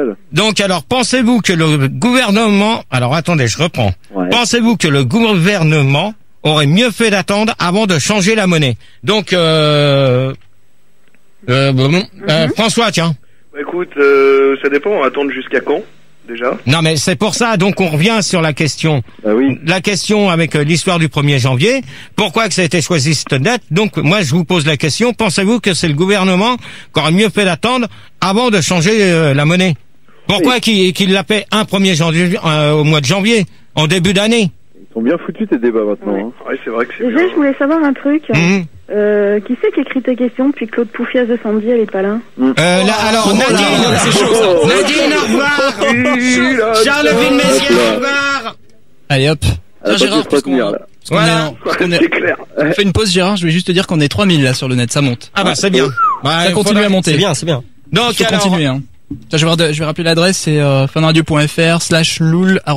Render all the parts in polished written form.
Donc, alors, pensez-vous que le gouvernement... Alors, attendez, je reprends. Ouais. Pensez-vous que le gouvernement aurait mieux fait d'attendre avant de changer la monnaie? Donc, François, tiens. Bah, écoute, ça dépend, on va attendre jusqu'à quand, déjà? Non, mais c'est pour ça, donc on revient sur la question. Bah oui. La question avec l'histoire du 1er janvier. Pourquoi que ça a été choisi cette date? Donc, moi, je vous pose la question. Pensez-vous que c'est le gouvernement qui aurait mieux fait d'attendre avant de changer la monnaie? Pourquoi qu'il l'a fait un 1er janvier, au mois de janvier, en début d'année? Ils sont bien foutus tes débats maintenant. Ouais. Hein. Ouais, c'est vrai que c'est Déjà, bien. je voulais savoir un truc. Mhm. Qui c'est qui écrit tes questions depuis que Claude Poufias de Sandy, elle est pas là? Là, alors, Nadine, c'est chaud, ça. Nadine, au revoir. Charles Villemessier, au revoir. Allez hop. Elle a Tiens, pas Gérard, dû se retenir, là. Voilà. C'est clair. Fais une pause, Gérard. Je vais juste te dire qu'on est 3000 là sur le net, ça monte. Ah bah, c'est bien. Bah, Ça continue à monter. C'est bien, c'est bien. Donc, Il faut alors, continuer. Hein. Tiens, je vais rappeler l'adresse, c'est funradio.fr/loul.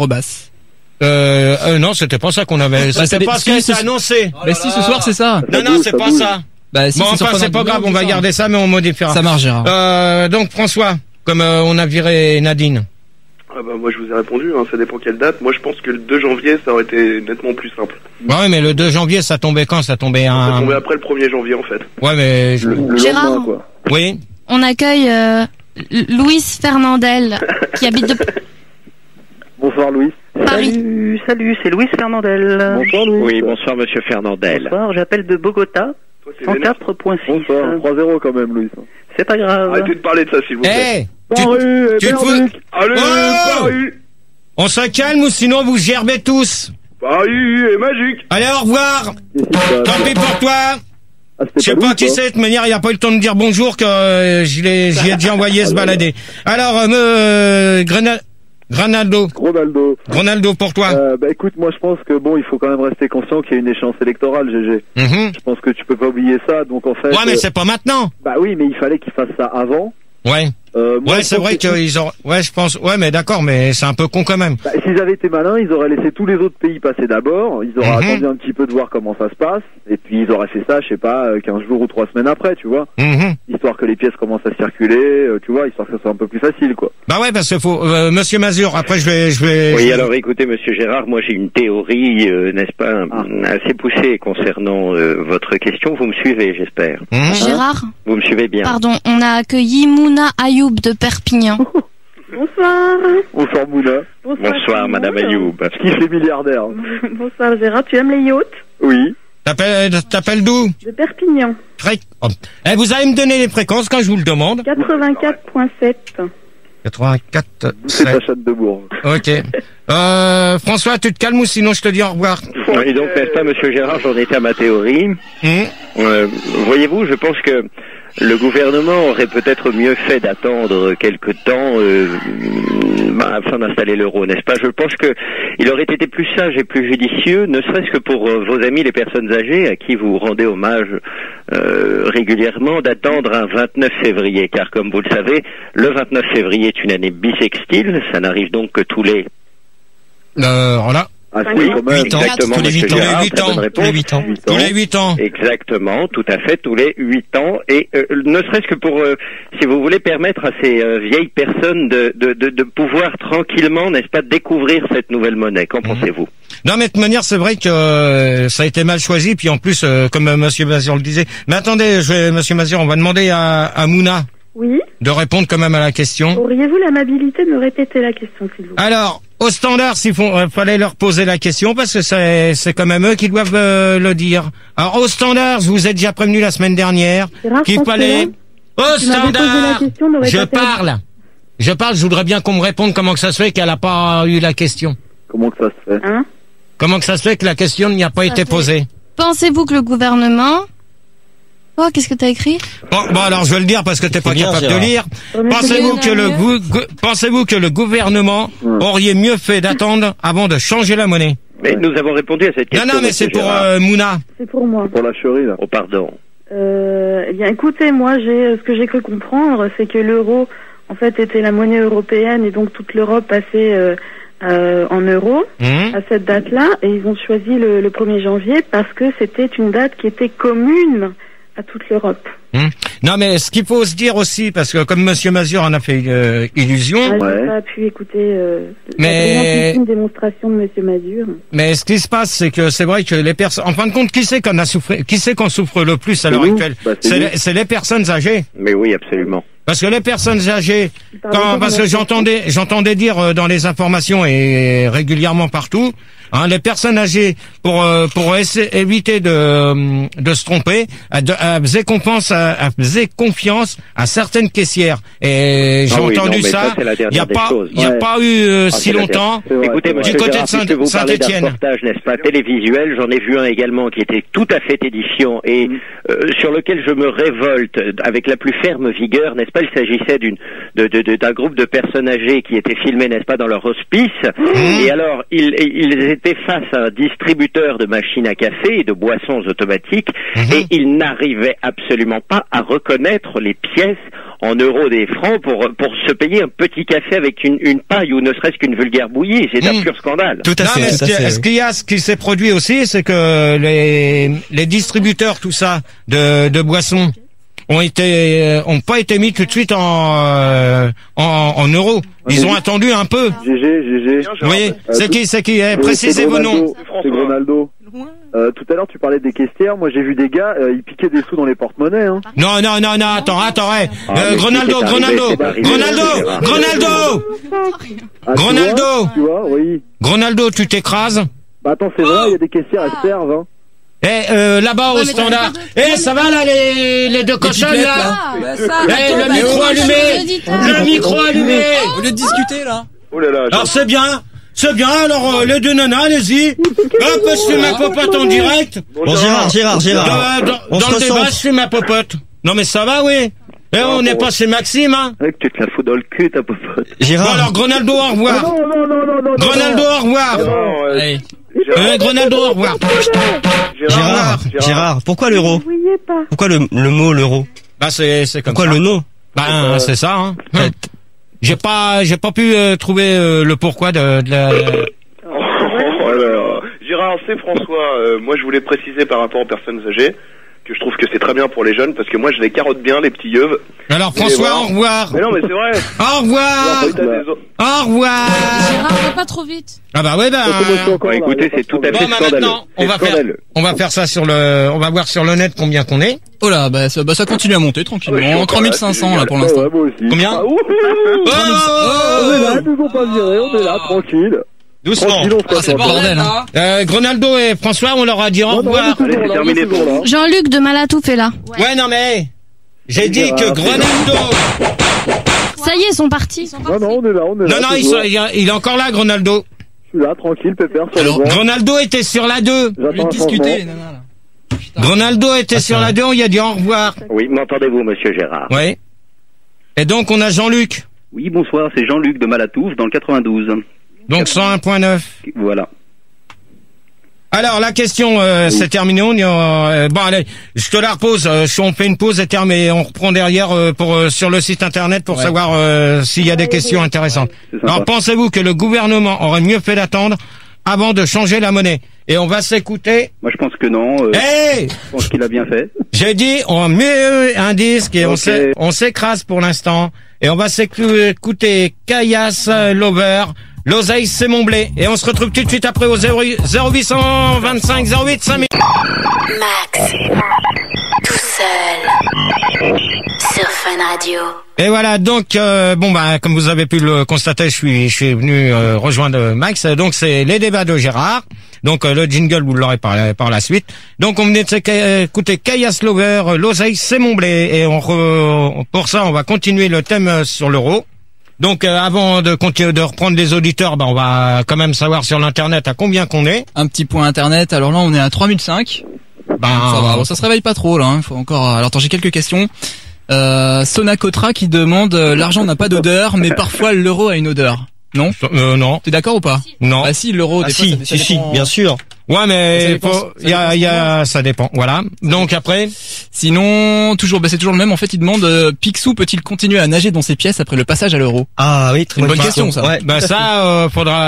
non, c'était pas ça qu'on avait. C'était pas ce qui a été annoncé. Bah si, ce soir c'est ça. Non, non, c'est pas ça. Bah si, Bon, c'est sur enfin, c'est pas Fun grave, Radio, on va c'est garder ça, mais on modifiera. Ça marche, Gérard. Donc, François, comme on a viré Nadine. Ah bah, moi, je vous ai répondu, hein, ça dépend quelle date. Moi, je pense que le 2 janvier, ça aurait été nettement plus simple. Ouais, mais le 2 janvier, ça tombait quand? Ça tombait Ça tombait après le 1er janvier, en fait. Ouais, mais... Le Gérard. lendemain, quoi. Oui. On accueille Louis Fernandel qui habite de Bonsoir Louis. Paris. Salut, c'est Louis Fernandel. Bonsoir Louis. Oui, bonsoir Monsieur Fernandel. Bonsoir, j'appelle de Bogota, Toi, c'est vénère. 104.6. Bonsoir. 3-0 quand même Louis. C'est pas grave. Arrêtez de parler de ça, s'il vous plaît. Eh, tu te fous... Allez, Oh Paris! On se calme ou sinon vous gerbez tous. Paris est magique! Allez, au revoir. Tant pis pour toi. Ah, Je sais pas qui c'est, de toute manière, il a pas eu le temps de dire bonjour que j'y ai déjà envoyé se balader. Alors, Granaldo. Ronaldo pour toi. Bah écoute, moi je pense que bon, il faut quand même rester conscient qu'il y a une échéance électorale, GG. Je pense que tu peux pas oublier ça, donc en fait... Ouais, mais c'est pas maintenant. Bah oui, mais il fallait qu'ils fassent ça avant. Ouais. Moi, Ouais, c'est vrai qu'ils ont... Ouais, je pense... Ouais, mais d'accord, mais c'est un peu con quand même. Bah, s'ils avaient été malins, ils auraient laissé tous les autres pays passer d'abord, ils auraient attendu un petit peu de voir comment ça se passe, et puis ils auraient fait ça, je sais pas, 15 jours ou 3 semaines après, tu vois. Histoire que les pièces commencent à circuler, tu vois, histoire que ça soit un peu plus facile, quoi. Bah ouais, parce qu'il faut... Monsieur Mazur, après je vais... Oui, alors écoutez Monsieur Gérard, moi j'ai une théorie, n'est-ce pas, assez poussée concernant votre question. Vous me suivez, j'espère. Gérard, Vous me suivez bien. pardon, on a accueilli Mouna Ayoub de Perpignan. Bonsoir. Bonsoir Mouna. Bonsoir Madame Ayoub. Qui fait milliardaire. Bonsoir Gérard, tu aimes les yachts? Oui. T'appelles d'où? De Perpignan. Eh, vous allez me donner les fréquences quand je vous le demande. 84.7. 84. C'est ta chatte de Bourg. Ok. François, tu te calmes ou sinon je te dis au revoir. Et donc, n'est-ce pas, Monsieur Gérard, j'en étais à ma théorie. Voyez-vous, je pense que le gouvernement aurait peut-être mieux fait d'attendre quelque temps afin d'installer l'euro, n'est-ce pas? Je pense que il aurait été plus sage et plus judicieux, ne serait-ce que pour vos amis les personnes âgées à qui vous rendez hommage régulièrement, d'attendre un 29 février, car comme vous le savez, le 29 février est une année bissextile, ça n'arrive donc que tous les... Voilà. Ah, oui, quand même. exactement, tous les 8 ans. Gérard, Tous les 8 ans. très bonne réponse. Tous les 8 ans. Exactement, tout à fait, tous les 8 ans. Et ne serait-ce que pour, si vous voulez, permettre à ces vieilles personnes de pouvoir tranquillement, n'est-ce pas, découvrir cette nouvelle monnaie. Qu'en pensez-vous? Non, mais de toute manière, c'est vrai que ça a été mal choisi. Puis en plus, comme Monsieur Mazur le disait... Mais attendez, Monsieur Mazur, on va demander à Mouna Oui. de répondre quand même à la question. Auriez-vous l'amabilité de me répéter la question, s'il vous plaît? Alors, au standard, fallait leur poser la question parce que c'est quand même eux qui doivent le dire. Alors, au standard, je vous ai déjà prévenu la semaine dernière qu'il fallait... Au standard, je parle, je voudrais bien qu'on me réponde comment que ça se fait qu'elle n'a pas eu la question. Comment que ça se fait? Comment que ça se fait que la question n'y a pas été posée? Pensez-vous que le gouvernement... Oh, qu'est-ce que t'as écrit? Bon, alors je vais le dire parce que t'es pas capable de lire. Pensez-vous que le gouvernement aurait mieux fait d'attendre avant de changer la monnaie? Mais nous avons répondu à cette question. Non, mais c'est pour Mouna. C'est pour moi. Pour la chérie, là. Oh, pardon. Eh bien, écoutez, moi, ce que j'ai cru comprendre, c'est que l'euro, en fait, était la monnaie européenne et donc toute l'Europe passait en euros à cette date-là, et ils ont choisi le 1er janvier parce que c'était une date qui était commune à toute l'Europe. Non, mais ce qu'il faut se dire aussi, parce que comme Monsieur Mazur en a fait illusion... J'ai pas pu écouter la démonstration de Monsieur Mazur. Mais ce qui se passe, c'est que c'est vrai que les personnes... En fin de compte, qui c'est qu'on souffre le plus à l'heure actuelle? C'est les personnes âgées. Mais oui, absolument. Parce que les personnes âgées, parce que j'entendais dire dans les informations et régulièrement partout, les personnes âgées pour éviter de se tromper, faisaient confiance à certaines caissières. Et j'ai entendu ça. Il y a pas eu si longtemps. Écoutez, du côté de Saint-Étienne. N'est-ce pas, télévisuel, j'en ai vu un également qui était tout à fait édifiant et sur lequel je me révolte avec la plus ferme vigueur, n'est-ce pas? Il s'agissait d'un groupe de personnes âgées qui étaient filmées, n'est-ce pas, dans leur hospice. Et alors, ils étaient face à un distributeur de machines à café et de boissons automatiques et ils n'arrivaient absolument pas à reconnaître les pièces en euros des francs pour se payer un petit café avec une paille ou ne serait-ce qu'une vulgaire bouillie. C'est un pur scandale. Tout à fait. Ce qui s'est produit aussi, c'est que les distributeurs, tout ça, de boissons, ont pas été mis tout de suite en euros. Ils ont attendu un peu. GG. Oui, c'est qui? Précisez vos noms. C'est Gronaldo. Tout à l'heure, tu parlais des caissières. Moi, j'ai vu des gars, ils piquaient des sous dans les porte-monnaies. Hein. Non, attends, Gronaldo. Tu vois, oui. Gronaldo, tu t'écrases. Bah, attends, c'est vrai, il y a des caissières, elles servent, hein. Là-bas au standard. Ça va là les deux cochons là. Le micro allumé. Au lieu de discuter là. Oh là là. Alors c'est bien. Alors les deux nanas, allez-y. Hop, je fais ma popote en direct. Bon, Gérard. Dans le débat, je fais ma popote. Non mais ça va, oui. On n'est pas chez Maxime, hein. Tu te la fous dans le cul, ta popote. Gérard. Bon, alors Gronaldo, au revoir. Non. Gronaldo, au revoir. Gronaldo, au revoir. Gérard, pourquoi l'euro? Pourquoi le mot l'euro? Bah c'est comme pourquoi ça. Le nom? Bah c'est ça, hein. J'ai pas pu trouver le pourquoi de la... Gérard, c'est François. Moi, je voulais préciser par rapport aux personnes âgées que je trouve que c'est très bien pour les jeunes parce que moi, je les carotte bien, les petits yeux. Alors François, au revoir. Mais non, mais c'est vrai. Au revoir. Au revoir. Gérard, va pas trop vite. Ah bah ouais, écoutez, c'est tout à fait scandaleux. Maintenant, on va faire ça on va voir sur le net combien qu'on est. Oh là, ça continue à monter tranquillement. 3500 là pour l'instant. Ouais, moi aussi. Combien? On est là, ils nous ont pas virés, on est là, tranquille. Doucement. C'est le bordel, hein. Gronaldo et François, on leur a dit au revoir. Allez, c'est terminé pour là. Jean-Luc de Malatouf est là. Ouais, non mais, j'ai dit que Gronaldo... Ça y est, ils sont partis. Non, on est là. Non, il est encore là, Gronaldo. Je suis là, tranquille, pépère, sur Alors, Gronaldo était sur la 2. J'attends discuter, les nanas, là. Gronaldo était sur la 2, on lui a dit au revoir. Oui, m'entendez-vous, monsieur Gérard? Oui. Et donc, on a Jean-Luc. Oui, bonsoir, c'est Jean-Luc de Malatouf, dans le 92. Donc 101.9. Voilà. Alors la question c'est terminé. Bon allez, je te la repose. On fait une pause et on reprend derrière sur le site internet pour savoir s'il y a des questions intéressantes. Alors pensez-vous que le gouvernement aurait mieux fait d'attendre avant de changer la monnaie? Et on va s'écouter. Moi je pense que non. Hey, je pense qu'il a bien fait. J'ai dit on met un disque et on s'écrase pour l'instant et on va s'écouter Kayas Lover. L'oseille, c'est mon blé. Et on se retrouve tout de suite après au 0825 08 5000. Max, tout seul, sur Fun Radio. Et voilà, donc, comme vous avez pu le constater, je suis venu rejoindre Max. Donc, c'est les débats de Gérard. Donc, le jingle, vous l'aurez par la suite. Donc, on venait d'écouter Kayas Lover, l'oseille, c'est mon blé. Et pour ça, on va continuer le thème sur l'euro. Donc avant de continuer de reprendre les auditeurs, on va quand même savoir sur l'internet à combien qu'on est. Un petit point internet. Alors là, on est à 3005. Ça va. Bon, ça se réveille pas trop là. Faut encore. Alors attends, j'ai quelques questions. Sonacotra qui demande l'argent n'a pas d'odeur, mais parfois l'euro a une odeur. Non. Non. T'es d'accord ou pas? Non. Ah si, l'euro. Si, bien sûr. Ouais, mais ça dépend. Voilà. Donc après. Sinon, c'est toujours le même. En fait, il demande Picsou peut-il continuer à nager dans ses pièces après le passage à l'euro? Ah oui, très bonne question ça. Ouais, faudra.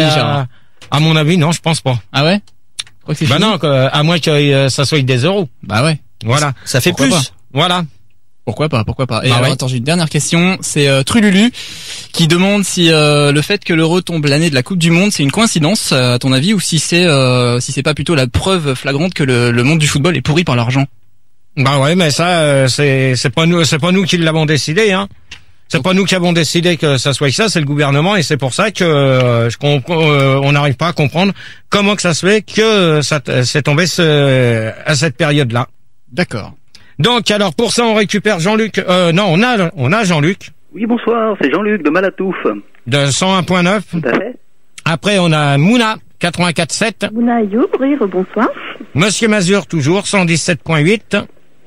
À mon avis, non, je pense pas. Ah ouais? Non, à moins que ça soit des euros. Bah ouais. Voilà. Ça fait plus. Voilà. Pourquoi pas. Et alors, attends, j'ai une dernière question. C'est Trululu qui demande si le fait que l'Euro tombe l'année de la Coupe du Monde, c'est une coïncidence à ton avis, ou si c'est pas plutôt la preuve flagrante que le monde du football est pourri par l'argent. Bah ouais, mais ça c'est pas nous qui l'avons décidé, hein. C'est pas nous qui avons décidé que ça soit ça, c'est le gouvernement, et c'est pour ça que on n'arrive pas à comprendre comment que ça se fait que ça c'est tombé à cette période-là. D'accord. Donc alors pour ça on récupère Jean-Luc. Non, on a Jean-Luc. Oui, bonsoir, c'est Jean-Luc de Malatouf. De 101.9. Tout à fait. Après on a Mouna 84.7. Mouna Ayoub, bonsoir. Monsieur Mazur toujours 117.8.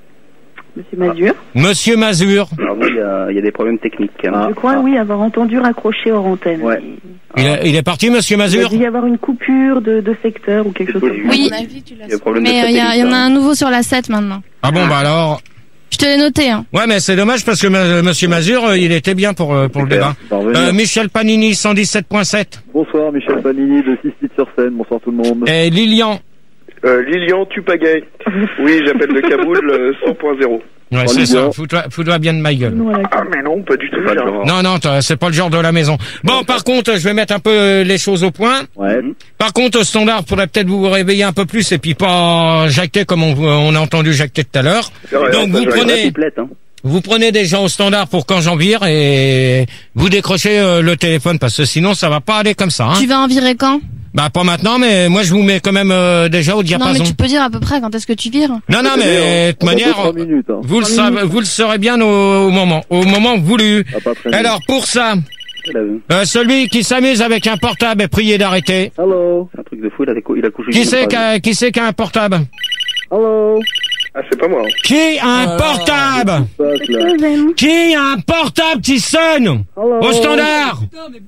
Monsieur Mazur. Alors oui, il y a des problèmes techniques. Je crois, oui, avoir entendu raccrocher hors antenne. Ouais. Il est parti, Monsieur Mazur. Il y avoir une coupure de secteur ou quelque chose comme ça. Oui, mais il y en a un nouveau sur la 7 maintenant. Ah bon, bah alors... Je te l'ai noté, hein. Ouais, mais c'est dommage parce que Monsieur Mazur, il était bien pour le débat. Michel Panini, 117.7. Bonsoir, Michel Panini de 6-sur-Seine. Bonsoir tout le monde. Et Lilian. Lilian Tupagay. Oui, j'appelle de Kaboul 100.0 Ouais, c'est ça. Fous-toi bien de ma gueule. Ah, mais non, pas du tout. Non, c'est pas le genre de la maison. Bon, par contre, je vais mettre un peu les choses au point. Ouais. Par contre, au standard, faudrait peut-être vous réveiller un peu plus et puis pas jacter comme on a entendu jacter tout à l'heure. Donc, vous prenez des gens au standard pour quand j'en vire et vous décrochez le téléphone parce que sinon, ça va pas aller comme ça, hein. Tu vas en virer quand? Bah pas maintenant, mais moi je vous mets quand même déjà au diapason. Non mais tu peux dire à peu près quand est-ce que tu vires. Non mais de toute manière, vous le saurez bien au moment voulu. Alors pour ça, celui qui s'amuse avec un portable est prié d'arrêter. Allô. C'est un truc de fou, il a couché. Qui c'est qui a un portable? Allô. Ah, c'est pas moi. Qui a un portable? Qui a un portable qui sonne? Au standard.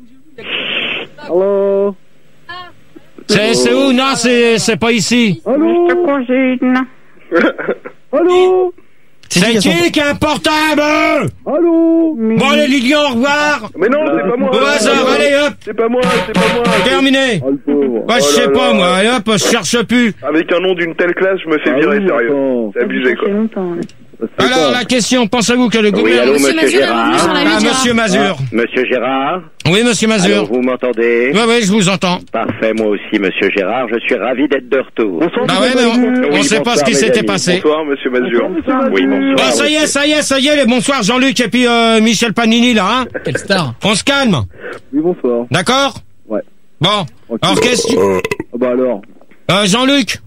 Allô. C'est où? Non, c'est pas ici. Allô. Allô. C'est qui a un portable? Allô. Bon, allez, Lilian, au revoir. Mais non, c'est pas moi. Au hasard, allez, hop. C'est pas moi. Terminé. Moi, je sais pas, moi. Allez, hop, je cherche plus. Avec un nom d'une telle classe, je me fais virer, sérieux. C'est abusé, quoi. Alors, la question, pensez-vous que le gouvernement... Oui, allô, monsieur Gérard. Monsieur Mazur. Monsieur Gérard. Oui, monsieur Mazur. Alors, vous m'entendez? Oui, je vous entends. Parfait, moi aussi, monsieur Gérard. Je suis ravi d'être de retour. Bah ouais, mais on sait pas ce qui s'était passé. Bonsoir, monsieur Mazur. Oui, bonsoir. Bah, ça y est, les bonsoirs, Jean-Luc et puis Michel Panini, là, hein. Quelle star. On se calme. Oui, bonsoir. D'accord? Ouais. Bon. Alors, qu'est-ce que... Bah alors. Jean-Luc.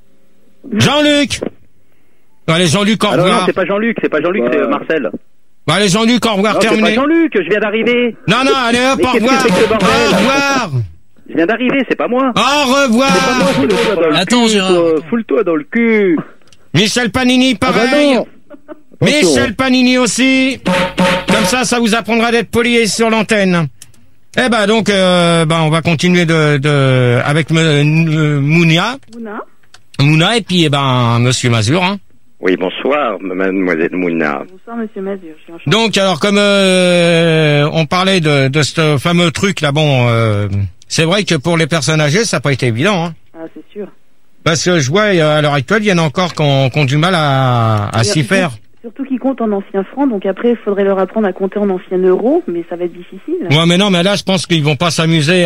Allez, Jean-Luc, au revoir. Non, c'est pas Jean-Luc, c'est Marcel. Bah, allez, Jean-Luc, au revoir, terminé. C'est pas Jean-Luc, je viens d'arriver. Non, allez, hop, au revoir. Au revoir. Je viens d'arriver, c'est pas moi. Au revoir. Attends, Gérard. Foule-toi dans le cul. Michel Panini, pareil. Michel Panini aussi. Comme ça vous apprendra d'être poli sur l'antenne. Eh ben donc, on va continuer avec Mouna et puis Monsieur Mazur. Hein. Oui, bonsoir, mademoiselle Mouna. Bonsoir, monsieur Mazur. Donc, alors, comme on parlait de ce fameux truc là, c'est vrai que pour les personnes âgées, ça n'a pas été évident. Hein. Ah, c'est sûr. Parce que je vois, à l'heure actuelle, il y en a encore qui ont du mal à s'y faire. Surtout qu'ils comptent en anciens francs, donc après, il faudrait leur apprendre à compter en anciens euros, mais ça va être difficile. Ouais, mais non, mais là, je pense qu'ils vont pas s'amuser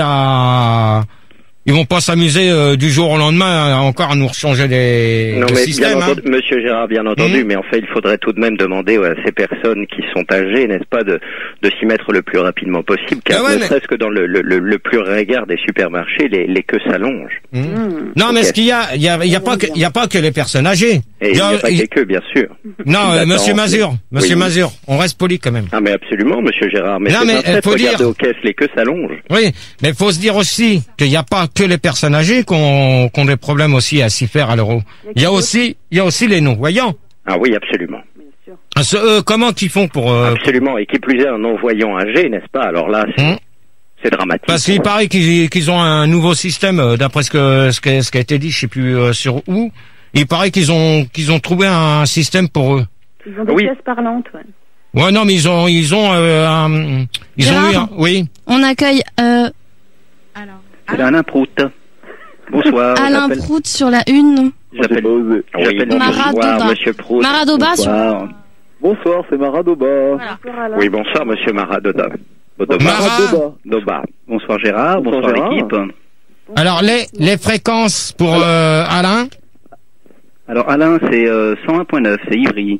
du jour au lendemain encore à nous changer des systèmes. Bien entendu, monsieur Gérard, bien entendu, mais en fait, il faudrait tout de même demander à ces personnes qui sont âgées, n'est-ce pas, de s'y mettre le plus rapidement possible, car ne serait-ce que dans le plus regard des supermarchés, les queues s'allongent. Non, mais ce qu'il y a, il y a pas que les personnes âgées. Et il n'y a pas que les queues, bien sûr. Non, monsieur Mazur, on reste poli quand même. Ah, mais absolument, monsieur Gérard, mais faut dire aux caisses, les queues s'allongent. Oui, mais faut se dire aussi qu'il n'y a pas que les personnes âgées qui ont des problèmes aussi à s'y faire à l'euro. Il y a aussi les non-voyants. Ah oui, absolument. Comment qu'ils font pour... Absolument, et qui plus est un non-voyant âgé, n'est-ce pas? Alors là, c'est dramatique. Parce qu'il paraît qu'ils ont un nouveau système, d'après ce qui a été dit, je sais plus sur où. Il paraît qu'ils ont trouvé un système pour eux. Ils ont des pièces parlantes, ouais. Ouais, non, mais ils ont eu un... Oui. On accueille... C'est Alain Prout. Bonsoir. Alain Prout sur la 1. J'appelle Maradoba. Monsieur Proust. Maradoba Bonsoir, c'est Maradoba. Voilà. Oui, bonsoir, monsieur Maradoba. Maradoba. Bonsoir Gérard, bonsoir l'équipe. Alors, les fréquences pour Alain? Alors Alain, c'est 101.9, c'est Ivry.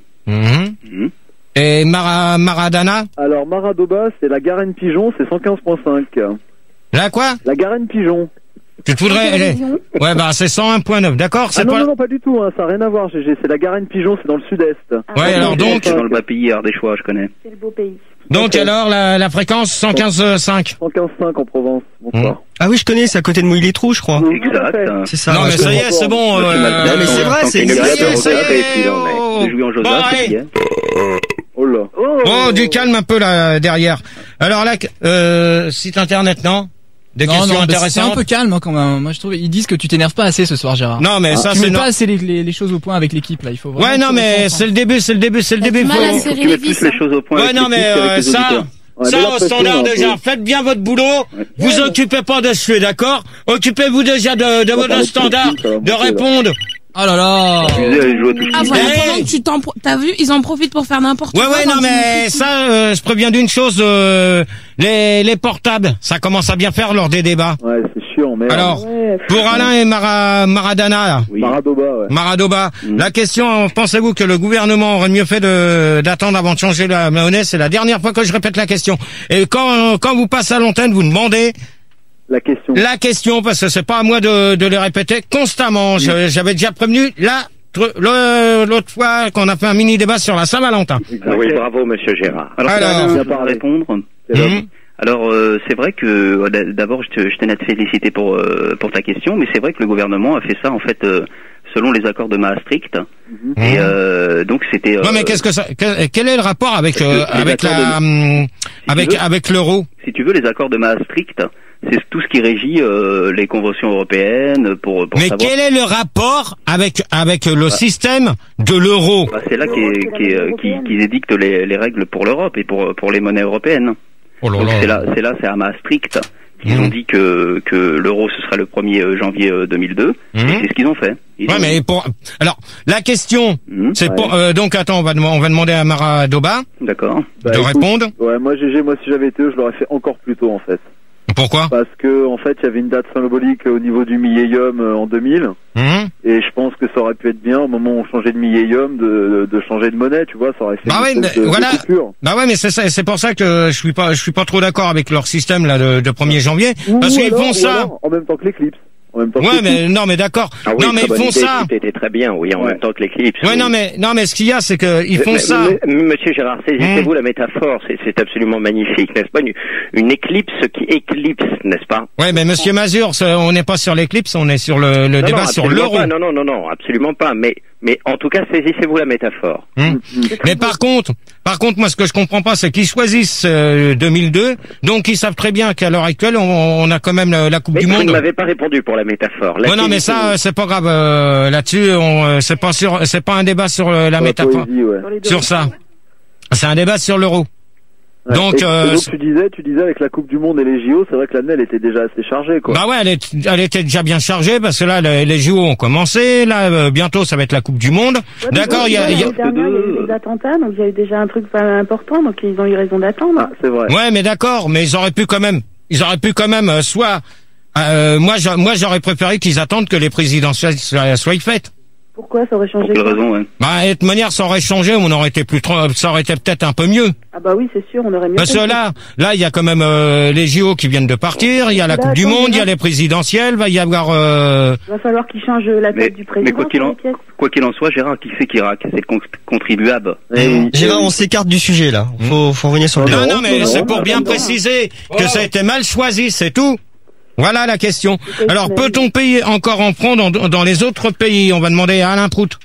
Et Maradana? Alors Maradoba, c'est la Garenne Pigeon, c'est 115.5. La quoi? La Garenne Pigeon. Tu te voudrais... Ouais, bah c'est 101.9, d'accord? Ah non, pas du tout, hein, ça n'a rien à voir, GG. C'est la Garenne Pigeon, c'est dans le sud-est. Ouais, alors donc... C'est dans le bas pays, Ardéchois, je connais. C'est le beau pays. Donc alors, la fréquence 115.5. 115.5 en Provence, bonsoir. Ah oui, je connais, c'est à côté de Mouilly-les-Trous, je crois. Exact. C'est ça. Non, mais ça y est, c'est bon. mais c'est vrai, c'est une exact. Ça y est, de jouer en Joseph, c'est bien. Oh là. Oh, du calme un peu là, derrière. Alors là, site internet, non? Des questions intéressantes. C'est un peu calme hein, quand même. Moi je trouve ils disent que tu t'énerves pas assez ce soir Gérard. Non mais ça tu c'est mets pas assez les choses au point avec l'équipe là, il faut vraiment. Ouais non mais c'est le début. Faut Tu mets plus les choses au point. Ouais non mais ça au standard déjà, faites bien votre boulot. Vous occupez pas de suer, d'accord? Occupez-vous déjà de votre standard, de répondre. Oh là là. Ah voilà, pendant que t'as vu, ils en profitent pour faire n'importe quoi. Ouais, non, mais ça, je préviens d'une chose, les portables, ça commence à bien faire lors des débats. Ouais, c'est chiant, mais... Alors, pour Alain et Maradana, là. Oui. Maradoba, la question, pensez-vous que le gouvernement aurait mieux fait d'attendre avant de changer la monnaie? C'est la dernière fois que je répète la question. Et quand vous passez à l'antenne, vous demandez... La question, parce que c'est pas à moi de les répéter constamment. J'avais déjà prévenu l'autre fois qu'on a fait un mini débat sur la Saint-Valentin. Oui, bravo, monsieur Gérard. Alors, bien pas répondre. Alors, c'est vrai que d'abord, je tenais à te féliciter pour ta question, mais c'est vrai que le gouvernement a fait ça en fait selon les accords de Maastricht. Et donc c'était. Non, mais qu'est-ce que ça? Quel est le rapport avec avec l'euro? Si tu veux, les accords de Maastricht. C'est tout ce qui régit les conventions européennes pour mais savoir... quel est le rapport avec le système de l'euro? C'est là qu'ils édictent les règles pour l'Europe et pour les monnaies européennes. Oh là là. C'est à Maastricht qu'ils ont dit que l'euro ce serait le 1er janvier 2002 et c'est ce qu'ils ont fait. Alors la question c'est donc attends, on va demander à Maradoba. D'accord. De répondre. Ouais, moi si j'avais été eux, je l'aurais fait encore plus tôt en fait. Pourquoi? Parce que en fait, il y avait une date symbolique au niveau du millénium en 2000, et je pense que ça aurait pu être bien au moment où on changeait de millénium de changer de monnaie, tu vois, ça aurait fait de coupure. Bah ouais, mais c'est pour ça que je suis pas trop d'accord avec leur système là de 1er janvier, parce qu'ils font ça en même temps que l'éclipse. Ouais, mais non, mais d'accord. Ah oui, non, mais ils font ça. C'était très bien, oui, en même temps que l'éclipse. Ouais, oui. non, mais ce qu'il y a, c'est que ils font ça. Monsieur Gérard, saisissez-vous la métaphore, c'est absolument magnifique, n'est-ce pas? Une éclipse qui éclipse, n'est-ce pas? Ouais, mais Monsieur Mazur, on n'est pas sur l'éclipse, on est sur le débat sur l'euro. Non, absolument pas. Mais en tout cas, saisissez-vous la métaphore. Mais par contre, moi, ce que je comprends pas, c'est qu'ils choisissent 2002, donc ils savent très bien qu'à l'heure actuelle, on a quand même la Coupe du Monde. Vous ne m'avez pas répondu pour la métaphore. Ouais, non, mais ça, c'est pas grave. Là-dessus, c'est pas un débat sur la métaphore. Sur ça, c'est un débat sur l'euro. Ouais, donc tu disais avec la Coupe du Monde et les JO, c'est vrai que l'année elle était déjà assez chargée, quoi. Bah ouais, elle était déjà bien chargée parce que là les JO ont commencé, là bientôt ça va être la Coupe du Monde. Ouais, d'accord, il y a eu des attentats, donc il y a eu déjà un truc pas important, donc ils ont eu raison d'attendre. Ah, c'est vrai. Ouais, mais d'accord, mais ils auraient pu quand même soit moi j'aurais préféré qu'ils attendent que les présidentielles soient faites. Pourquoi ça aurait changé? Pour quelle raison, ouais. Bah, de toute manière, ça aurait changé, ça aurait été peut-être un peu mieux. Ah bah oui, c'est sûr, on aurait mieux. Parce que là, il y a quand même les JO qui viennent de partir, il y a la Coupe du Monde, il y a les présidentielles, va y avoir. Il va falloir qu'ils changent la tête du président. Mais quoi qu'il en soit, Gérard, qui c'est qui ira? C'est le contribuable. Gérard, on s'écarte du sujet là. Faut revenir sur le débat. Non, mais c'est pour bien préciser que ça a été mal choisi, c'est tout. Voilà la question. Alors, peut-on payer encore en francs dans les autres pays? On va demander à Alain Prout.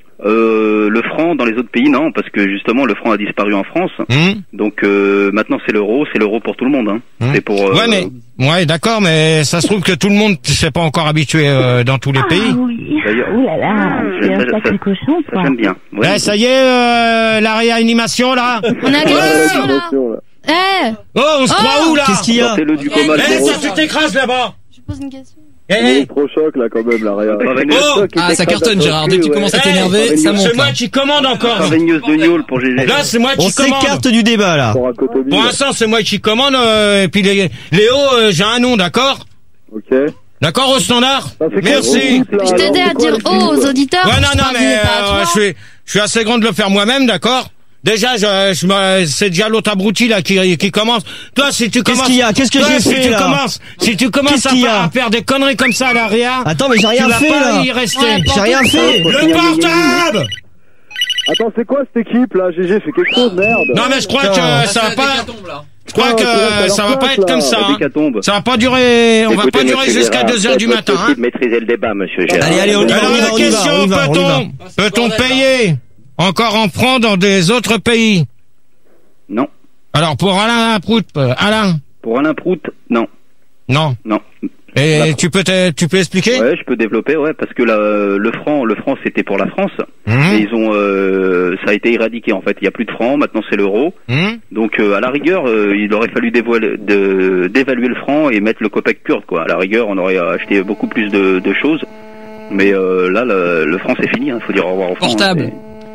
Le franc dans les autres pays, non, parce que justement le franc a disparu en France. Donc maintenant c'est l'euro pour tout le monde. C'est pour. Ouais, d'accord, mais ça se trouve que tout le monde s'est pas encore habitué dans tous les pays. Oui. Ouh là là, c'est un sacré cochon, ça j'aime bien. Ouais, ça y est, la réanimation là. On a question là. Oh, on se croit où là? Qu'est-ce qu'il y a? Ça, tu t'écrases là-bas. Je pose une question. Électrochoc là quand même, là, rien. Ça cartonne, Gérard. Dès que tu commences à t'énerver, ça monte. C'est moi qui commande encore. De Niol pour GG. Là, c'est moi qui commande. On s'écarte du débat, là. Pour l'instant, c'est moi qui commande, et puis Léo, j'ai un nom, d'accord? Ok. D'accord, au standard? Merci. Je t'aidais à dire aux auditeurs. Ouais, non, mais, je suis assez grand de le faire moi-même, d'accord? Déjà, c'est déjà l'autre abruti là qui commence. Toi, si tu commences, qu'est-ce qu'il y a? Qu'est-ce que j'ai fait là? Si tu commences à faire des conneries comme ça à l'arrière. Attends, mais j'ai rien fait là. Tu vas pas y rester. J'ai rien fait. Le portable. Attends, c'est quoi cette équipe là? GG fait quelque chose, merde. Non, mais je crois que ça va pas. Je crois que ça va pas être comme ça. Ça va pas durer. On va pas durer jusqu'à 2h du matin. Maîtriser le débat, monsieur Gérard. Allez, on y va. Alors la question, peut-on payer encore en francs dans des autres pays? Non. Alors pour Alain Prout, Alain. Pour Alain Prout, non. Non. Non. Et tu peux expliquer? Ouais, je peux développer, ouais, parce que le franc c'était pour la France. Et ils ont, ça a été éradiqué en fait. Il y a plus de francs, maintenant c'est l'euro. Donc à la rigueur, il aurait fallu d'évaluer le franc et mettre le kopek kurde, quoi. À la rigueur, on aurait acheté beaucoup plus de choses. Mais là, le franc c'est fini. Faut dire au revoir au franc. Portable.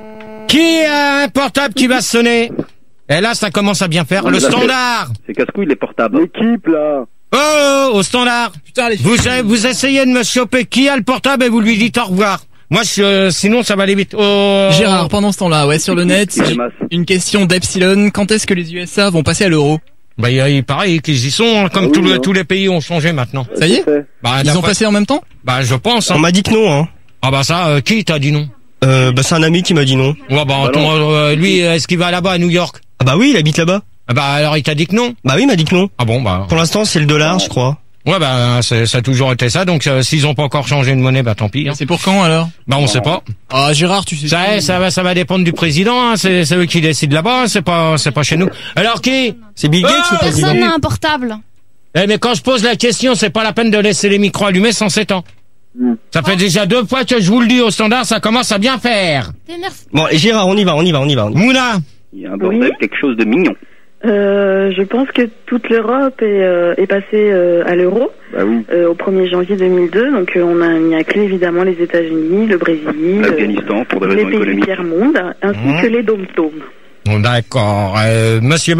Qui a un portable qui va sonner? Et là, ça commence à bien faire. Le standard. C'est casse-couille les portables. L'équipe là. Oh, au standard. Putain, vous essayez de me choper qui a le portable et vous lui dites au revoir. Moi, sinon, ça va aller vite. Gérard, pendant ce temps-là, ouais, sur le net, une question d'Epsilon. Quand est-ce que les USA vont passer à l'euro? Bah, il paraît qu'ils y sont, hein, comme tous les pays ont changé maintenant. Ça y est? Bah, ils ont passé en même temps? Bah, je pense. Hein. On m'a dit que non, hein. Ah bah ça, qui t'a dit non? Bah c'est un ami qui m'a dit non. Ouais, lui, est-ce qu'il va là-bas à New York? Ah bah oui, il habite là-bas. Ah bah alors il t'a dit que non? Bah oui, il m'a dit que non. Ah bon, bah. Pour l'instant, c'est le dollar, je crois. Ouais, bah ça a toujours été ça. Donc s'ils ont pas encore changé de monnaie, bah tant pis. Hein. C'est pour quand alors? Bah on sait pas. Ah Gérard, tu sais. Ça va dépendre du président. Hein. C'est eux qui décident là-bas. Hein. C'est pas chez nous. Alors qui? C'est Bill Gates, le président. Personne n'a un portable. Eh mais quand je pose la question, c'est pas la peine de laisser les micros allumés sans s'étendre. Ça fait déjà 2 fois que je vous le dis au standard, ça commence à bien faire. Bon, et Gérard, on y va. Mouna. Il y a un bordel, quelque chose de mignon. Je pense que toute l'Europe est passée à l'euro au 1er janvier 2002. Donc on a mis à clé évidemment les États-Unis, le Brésil, l'Afghanistan pour des raisons les pays économiques, du tiers-monde, ainsi que les dom-toms. D'accord. Monsieur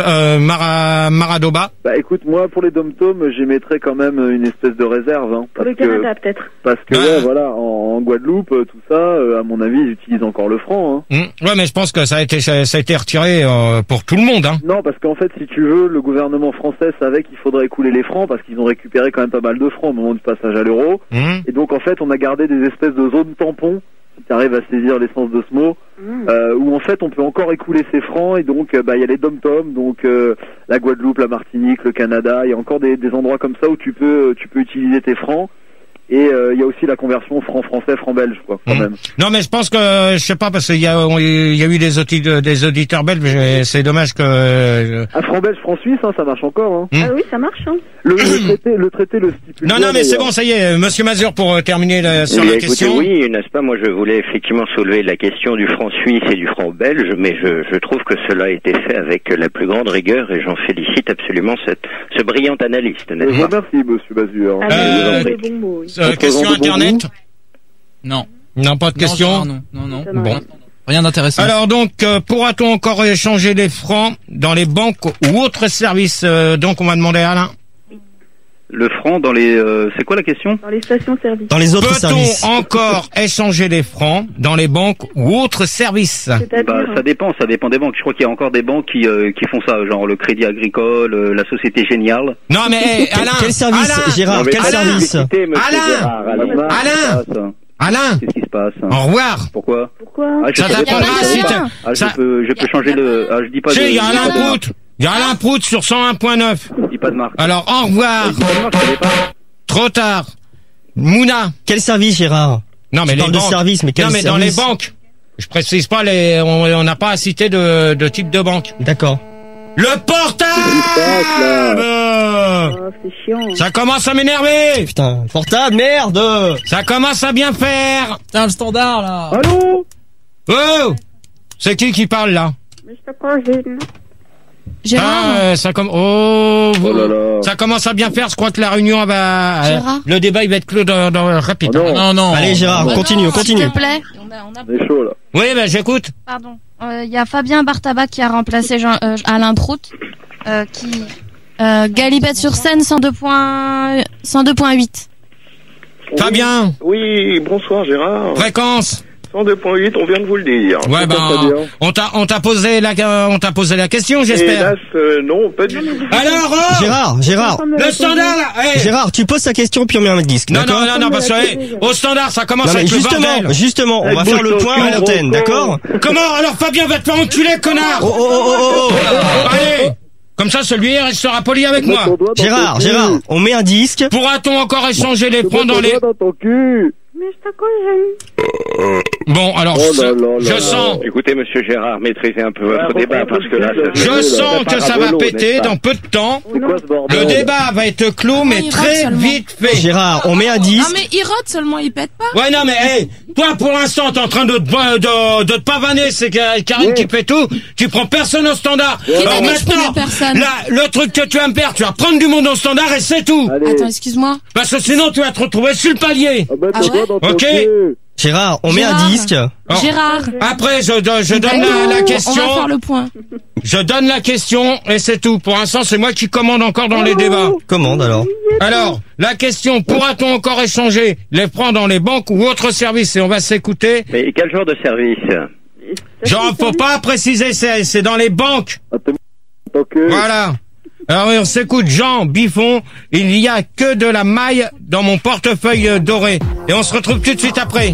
Maradoba. Bah écoute, moi pour les dom-toms, j'émettrais quand même une espèce de réserve. Hein, pour le Canada peut-être. Parce que ouais, voilà, en Guadeloupe, tout ça, à mon avis, ils utilisent encore le franc. Hein. Ouais, mais je pense que ça a été retiré pour tout le monde. Hein. Non, parce qu'en fait, si tu veux, le gouvernement français savait qu'il faudrait écouler les francs parce qu'ils ont récupéré quand même pas mal de francs au moment du passage à l'euro. Et donc en fait, on a gardé des espèces de zones tampons. Si tu arrives à saisir l'essence de ce mot, où en fait on peut encore écouler ses francs et donc il y a les dom-toms, donc la Guadeloupe, la Martinique, le Canada, il y a encore des endroits comme ça où tu peux utiliser tes francs. Et il y a aussi la conversion franc français, franc belge, quoi, quand même. Non, mais je pense que, je sais pas, parce qu'il y a eu des auditeurs belges, mais c'est dommage que... franc belge, franc suisse, hein, ça marche encore, hein. Ah oui, ça marche, hein. Le traité le stipule. Non, mais c'est bon, ça y est, monsieur Mazur, pour terminer sur la question. Oui, n'est-ce pas, moi je voulais effectivement soulever la question du franc suisse et du franc belge, mais je trouve que cela a été fait avec la plus grande rigueur et j'en félicite absolument ce brillant analyste, n'est-ce pas? Merci, monsieur Mazur. Question internet? Non. Non, pas de question? Non. Bon. Rien d'intéressant. Alors donc, pourra-t-on encore échanger les francs dans les banques ou autres services? Donc on va demander à Alain. Le franc dans les... c'est quoi la question? Dans les stations-service. Dans les autres services. Peut-on encore échanger les francs dans les banques ou autres services? Bah, ça dépend des banques. Je crois qu'il y a encore des banques qui font ça, genre le Crédit Agricole, la Société Géniale. Non mais Alain, quel service, Alain, Gérard? Quel service? Alain, qu'est-ce qui se passe? Au revoir. Pourquoi? Ça t'apprendra si je peux changer le... je dis pas... Il y a Alain Prout. Il y a Alain Prout sur 101.9. Je dis pas de marque. Alors, au revoir. Trop tard. Mouna. Quel service, Gérard? Non, mais les banques. De service, mais quel service? Non, mais dans les banques. Je précise pas on n'a pas à citer de type de banque. D'accord. Le portable! C'est chiant. Ça commence à m'énerver! Putain, portable, merde! Ça commence à bien faire! Putain, le standard, là! Allô? Oh! C'est qui parle, là? Mr. Cousine. Gérard. Ça commence à bien faire. Je crois que la réunion va. Le débat il va être clos dans rapide. Non. Allez Gérard, continue. S'il te plaît. On est chaud là. Oui, j'écoute. Pardon. Il y a Fabien Bartaba qui a remplacé Alain Drout, qui Galipette sur scène 102.8. Fabien. Oui, bonsoir Gérard. Fréquence. 102.8, on vient de vous le dire. Ouais, on t'a posé la question, j'espère. Hélas, non, pas du tout. Alors, Gérard. Le standard, là. Hey. Gérard, tu poses ta question puis on met un disque. Non, parce que, au standard, ça commence avec le bordel. Justement, on va faire le point à l'antenne, d'accord? Comment? Alors, Fabien va te faire enculer, connard! Oh. Allez! Comme ça, celui restera poli avec moi. Gérard, on met un disque. Pourra-t-on encore échanger les points dans les... Mais je t'accorde. Bon, alors, je sens... Écoutez, monsieur Gérard, maîtrisez un peu votre débat, parce que là... Je sens que ça va péter dans peu de temps. Le débat va être clos, mais très vite fait. Gérard, on met un disque. Non, mais il rote seulement, il pète pas. Ouais, non, mais, hey, toi, pour l'instant, t'es en train de te pavaner, c'est Karine qui fait tout. Tu prends personne au standard. Alors maintenant, là, le truc que tu vas me faire, tu vas prendre du monde au standard et c'est tout. Attends, excuse-moi. Parce que sinon, tu vas te retrouver sur le palier. Ok? Gérard, on met un disque. Gérard. Après, je donne la question. On va faire le point. Je donne la question et c'est tout. Pour l'instant, c'est moi qui commande encore dans les débats. Commande alors. Alors, la question, pourra-t-on encore échanger les points dans les banques ou autres services? Et on va s'écouter. Mais quel genre de service? Genre, faut pas préciser, c'est dans les banques. Voilà. Alors oui, on s'écoute Jean Biffon, il y a que de la maille dans mon portefeuille doré. Et on se retrouve tout de suite après.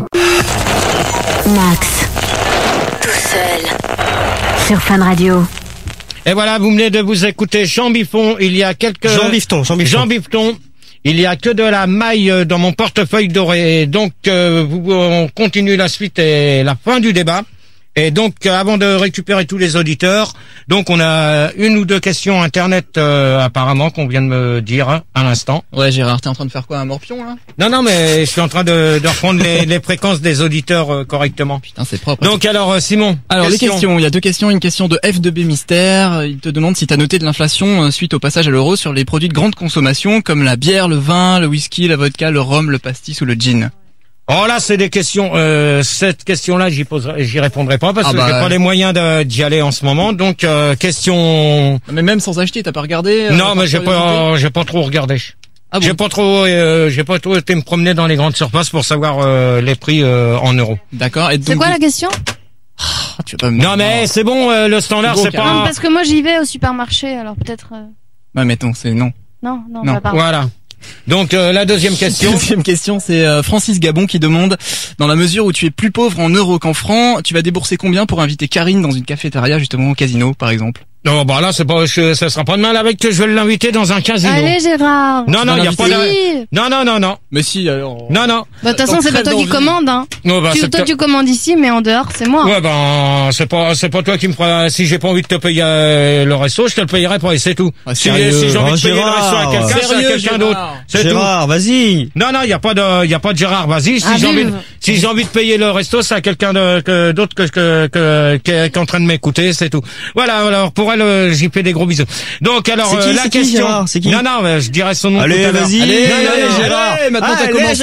Max, tout seul, sur Fun Radio. Et voilà, vous venez de vous écouter Jean Biffon, il y a quelques... Jean Bifton. Il y a que de la maille dans mon portefeuille doré. Donc, on continue la suite et la fin du débat. Et donc, avant de récupérer tous les auditeurs, donc on a une ou deux questions internet apparemment qu'on vient de me dire à l'instant. Ouais, Gérard, t'es en train de faire quoi, un morpion là? Non, mais je suis en train de reprendre les fréquences des auditeurs correctement. Putain, c'est propre. Donc alors, Simon. Alors les questions, il y a deux questions. Une question de F2B Mystère. Il te demande si t'as noté de l'inflation suite au passage à l'euro sur les produits de grande consommation comme la bière, le vin, le whisky, la vodka, le rhum, le pastis ou le gin. Oh là, c'est des questions. Cette question-là, j'y répondrai pas parce que j'ai pas les moyens d'y aller en ce moment. Donc question. Mais même sans acheter, t'as pas regardé? Non, mais j'ai pas trop regardé. Ah bon? J'ai pas trop été me promener dans les grandes surfaces pour savoir les prix en euros. D'accord. Et donc, c'est quoi la question? Tu vas pas non mais c'est bon, le standard c'est pas. Non, parce que moi j'y vais au supermarché, alors peut-être. Ouais, mais non, c'est non. Non. Pas voilà. Donc la deuxième question. Deuxième question, c'est Francis Gabon qui demande, dans la mesure où tu es plus pauvre en euros qu'en francs, tu vas débourser combien pour inviter Karine dans une cafétéria justement au casino par exemple? Non, bah là, ça sera pas de mal avec que je vais l'inviter dans un casino. Allez, Gérard. Non, il y a pas de... Non. Mais si, alors. Non. Bah, de toute façon, c'est pas toi qui commande, hein. Non, bah, tu commandes ici, mais en dehors, c'est moi. Ouais, ben, c'est pas toi qui me fera, si j'ai pas envie de te payer le resto, je te le payerai pas et c'est tout. Ah, si j'ai envie de payer le resto à quelqu'un, c'est à quelqu'un d'autre. C'est tout. Gérard, vas-y. Non, il y a pas de Gérard, vas-y. Si j'ai envie de payer le resto, c'est à quelqu'un d'autre qui est en train de m'écouter, c'est tout. Voilà, alors, pour elle, j'y fais des gros bisous. Donc alors la question. C'est qui? Non, je dirais son nom. Allez, tout à l'heure. vas-y. Allez, Gérard. Maintenant t'as commencé.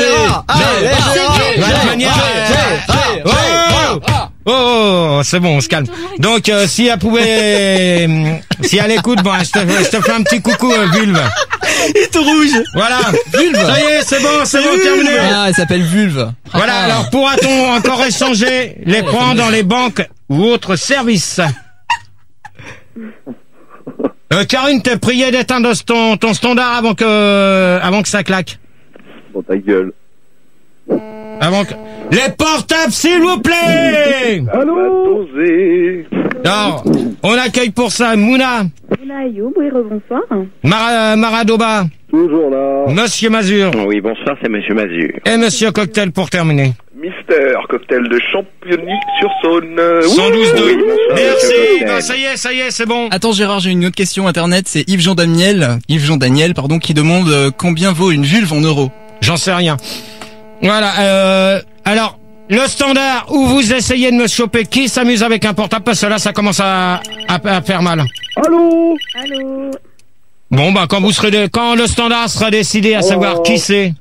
Oh, c'est bon, on se calme. Donc si elle pouvait, si elle écoute, bon, je te fais un petit coucou, Vulve. Il est tout rouge. Voilà. Vulve. Ça y est, c'est bon, terminé. Ah, elle s'appelle Vulve. Voilà. Alors pourra-t-on encore échanger les points dans les banques ou autres services? Karine, t'es prié d'éteindre ton standard avant que ça claque. Bon, ta gueule. Les portables, s'il vous plaît! Allô? Alors, on accueille pour ça Mouna. Mouna Ayoub, oui, rebonsoir. Maradoba. Toujours là. Monsieur Mazur. Oui, bonsoir, c'est Monsieur Mazur. Et Monsieur Cocktail pour terminer. Mister Cocktail de Champigny-sur-Saône. 112.2. Oui, Merci. Ben, ça y est, c'est bon. Attends Gérard, j'ai une autre question internet, c'est Yves-Jean Daniel, qui demande combien vaut une vulve en euros. J'en sais rien. Voilà, alors, le standard où vous essayez de me choper qui s'amuse avec un portable, parce que là, ça commence à faire mal. Allô? Allô? Bon, bah, quand le standard sera décidé à savoir qui c'est.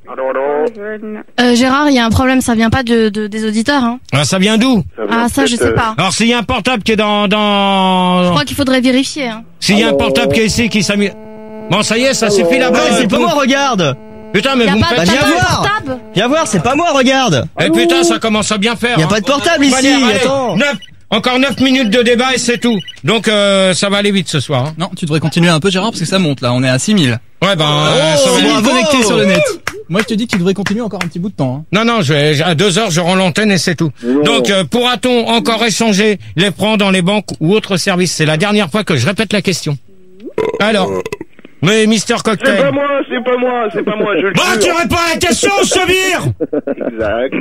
Gérard, il y a un problème, ça vient pas des auditeurs, hein. Ah, ça vient d'où? Ça, je sais pas. Alors, s'il y a un portable qui est dans... Je crois qu'il faudrait vérifier, hein. S'il y a un portable qui est ici, qui s'amuse... Bon, ça y est, ça suffit là-bas. C'est pas moi, regarde. Putain, mais y a vous me pas faites... viens voir. Viens voir, c'est pas moi, regarde. Eh putain, ça commence à bien faire. Y a pas de portable ici, attends. Encore 9 minutes de débat et c'est tout. Donc, ça va aller vite ce soir. Hein. Non, tu devrais continuer un peu, Gérard, parce que ça monte, là. On est à 6000. Ouais, ben, ça va être connecté sur le net. Moi, je te dis que tu devrais continuer encore un petit bout de temps. Hein. Non, à 2h, je rends l'antenne et c'est tout. Donc, pourra-t-on encore échanger les francs dans les banques ou autres services? C'est la dernière fois que je répète la question. Alors, mais Mister Cocktail. C'est pas moi, je le jure. Tu réponds à la question, je te vire. Exact.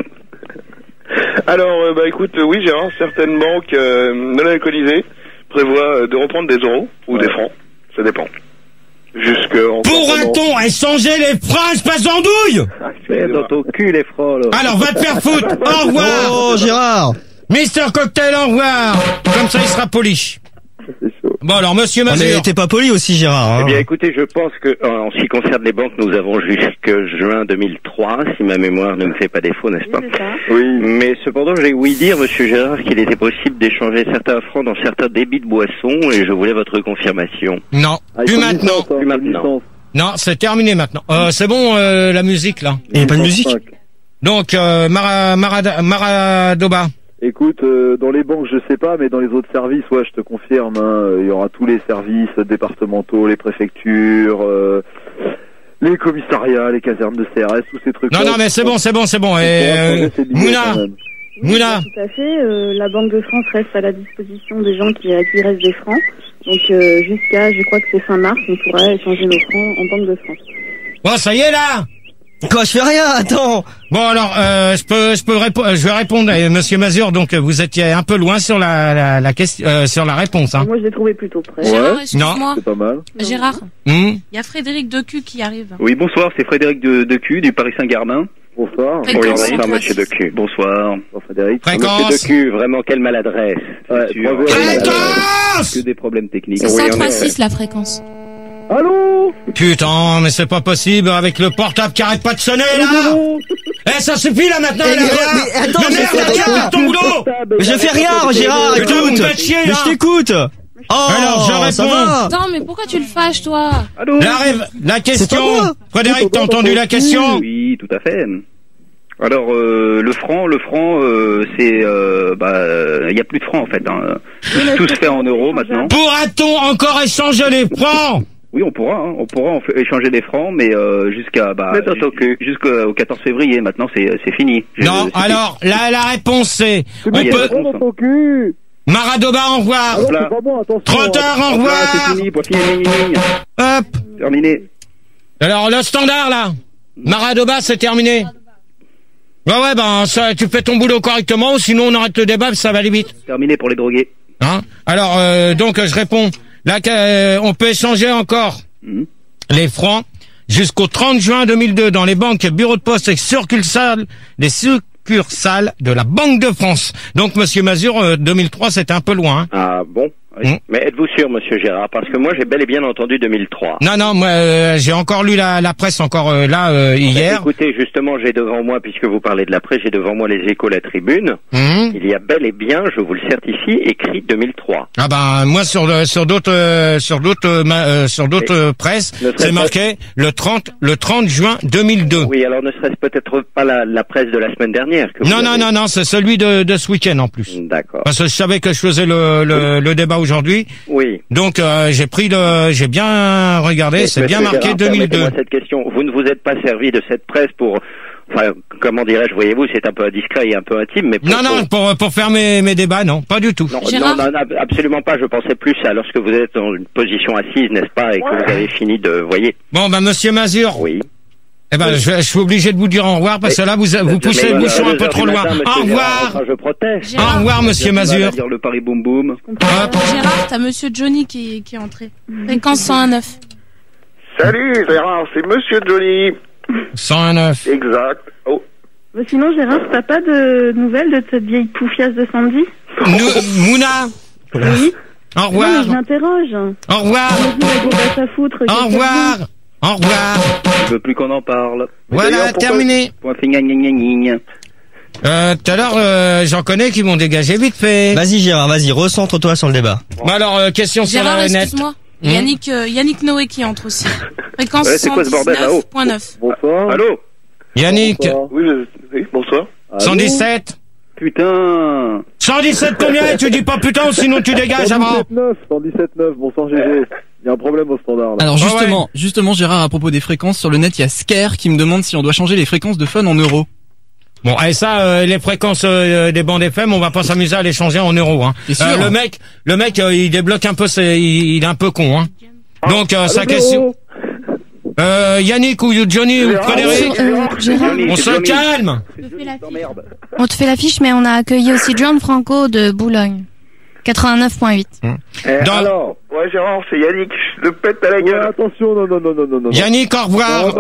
Alors, écoute, oui, Gérard, certaines banques non alcoolisées prévoient de reprendre des euros ou des francs. Ça dépend. Pourra-t-on échanger les francs, espèce d'andouille? C'est dans ton cul, les francs, là. Alors, va te faire foutre. Au revoir. Oh, Gérard. Mister Cocktail, au revoir. Comme ça, il sera poli. Bon, alors, monsieur Mazur. Mais t'es pas poli aussi, Gérard. Hein. Eh bien, écoutez, je pense que, en ce qui concerne les banques, nous avons jusque juin 2003, si ma mémoire ne me fait pas défaut, n'est-ce pas? Oui. Mais cependant, j'ai ouï dire, monsieur Gérard, qu'il était possible d'échanger certains francs dans certains débits de boissons, et je voulais votre confirmation. Non, plus maintenant. Plus maintenant. Non, c'est terminé maintenant. C'est bon, la musique, là. Il n'y a pas de musique. Donc, Maradoba. Écoute, dans les banques, je sais pas, mais dans les autres services, ouais, je te confirme, hein, il y aura tous les services départementaux, les préfectures, les commissariats, les casernes de CRS, tous ces trucs. Non, mais c'est bon. Et Mouna. Tout à fait. La Banque de France reste à la disposition des gens qui restent des francs. Donc jusqu'à, je crois que c'est fin mars, on pourra échanger nos francs en Banque de France. Bon, ça y est là. Quoi, je fais rien, attends. Bon alors, je vais répondre, monsieur Mazur. Donc vous étiez un peu loin sur la question, sur la réponse. Hein. Moi, je l'ai trouvé plutôt près. Gérard, excuse-moi. C'est pas mal. Gérard, il y a Frédéric Decu qui arrive. Oui, bonsoir, c'est Frédéric Decu du Paris Saint-Germain. Bonsoir. Bonsoir, monsieur Decu. Bonsoir. Bonsoir, Frédéric. Fréquence. Monsieur Decu, vraiment quelle maladresse. Fréquence. Que des problèmes techniques. C'est 103.6 la fréquence. Allô? Putain, mais c'est pas possible avec le portable qui arrête pas de sonner là. Ça suffit là maintenant. Mais attends, mais merde, tiens, ton boulot. Mais je fais rien, Gérard, Putain, vous me écoute. faites chier, Mais là. je t'écoute. Alors, je réponds. Ça va. Attends, mais pourquoi tu le fâches, toi? La question. C'est pas moi. Frédéric, t'as entendu la question? Oui, tout à fait. Alors le franc, c'est il y a plus de francs en fait. Hein. Tout se fait en euros maintenant. Pourra-t-on encore échanger les francs? Oui, on pourra échanger des francs, mais jusqu'au 14 février. Maintenant, c'est fini. Non, alors la réponse c'est Maradoba, au revoir. 30 heures, au revoir. C'est fini, point fini. Hop. Terminé. Alors le standard là, Maradoba, c'est terminé. Ouais, ça, tu fais ton boulot correctement, sinon on arrête le débat, ça va aller vite. Terminé pour les drogués. Hein? Alors, donc je réponds. Là, on peut échanger encore les francs jusqu'au 30 juin 2002 dans les banques, bureaux de poste et succursales de la Banque de France. Donc, monsieur Mazur, 2003, c'était un peu loin. Hein. Ah bon? Oui. Mais êtes-vous sûr, monsieur Gérard? Parce que moi, j'ai bel et bien entendu 2003. Non, moi, j'ai encore lu la presse hier. Écoutez, justement, j'ai devant moi, puisque vous parlez de la presse, j'ai devant moi les Échos, la Tribune. Il y a bel et bien, je vous le certifie, écrit 2003. Ah ben, moi, sur d'autres presses, c'est marqué le 30 juin 2002. Oui, alors ne serait-ce peut-être pas la presse de la semaine dernière que Non, c'est celui de ce week-end en plus. D'accord. Parce que je savais que je faisais le débat aujourd'hui. Oui. Donc j'ai bien regardé, c'est bien marqué Gérard, 2002. permettez-moi cette question. Vous ne vous êtes pas servi de cette presse pour, enfin, comment dirais-je, voyez-vous, c'est un peu indiscret et un peu intime, mais pour faire mes débats, non, pas du tout. Non, absolument pas. Je pensais plus à lorsque vous êtes dans une position assise, n'est-ce pas, et que vous avez fini de, voyez. Bon, monsieur Mazur. Oui. Eh ben, je suis obligé de vous dire au revoir parce que là, vous poussez le bouchon un peu trop loin. Au revoir. Je protège. Au revoir, monsieur Mazur. Dire le Paris Boum Boum. Gérard, t'as monsieur Johnny qui est entré. Fréquence 101.9. Salut Gérard, c'est monsieur Johnny. 101.9. Exact. Oh. Sinon, Gérard, t'as pas de nouvelles de cette vieille poufiasse de Sandy? Mouna. Oui. Au revoir. Non, mais je m'interroge. Au revoir. Au revoir. Au revoir. Je veux plus qu'on en parle. Voilà, terminé. Point final, tout à l'heure, j'en connais qui m'ont dégagé vite fait. Vas-y Gérard, vas-y, recentre-toi sur le débat. Bah alors, question sur Gérard, la net. excuse-moi. Yannick Noé qui entre aussi. Fréquence 119.9. Bonsoir. Allô Yannick. Oui, bonsoir. 117. Putain. 117 combien? Tu dis pas putain, sinon tu dégages avant. 117.9, bonsoir GG. Il y a un problème au standard là. Alors justement Gérard, à propos des fréquences, sur le net il y a Scare qui me demande si on doit changer les fréquences de fun en euros. Bon, et ça, les fréquences des bandes FM, on va pas s'amuser à les changer en euros. Hein. Le mec, il débloque un peu, il est un peu con. Hein. Donc sa question. Yannick ou Johnny ou Frédéric, on se calme. On te fait l'affiche, mais on a accueilli aussi John Franco de Boulogne. 89.8. Alors, ouais Gérard, c'est Yannick, je te pète à la gueule. Attention, non. Yannick, au revoir.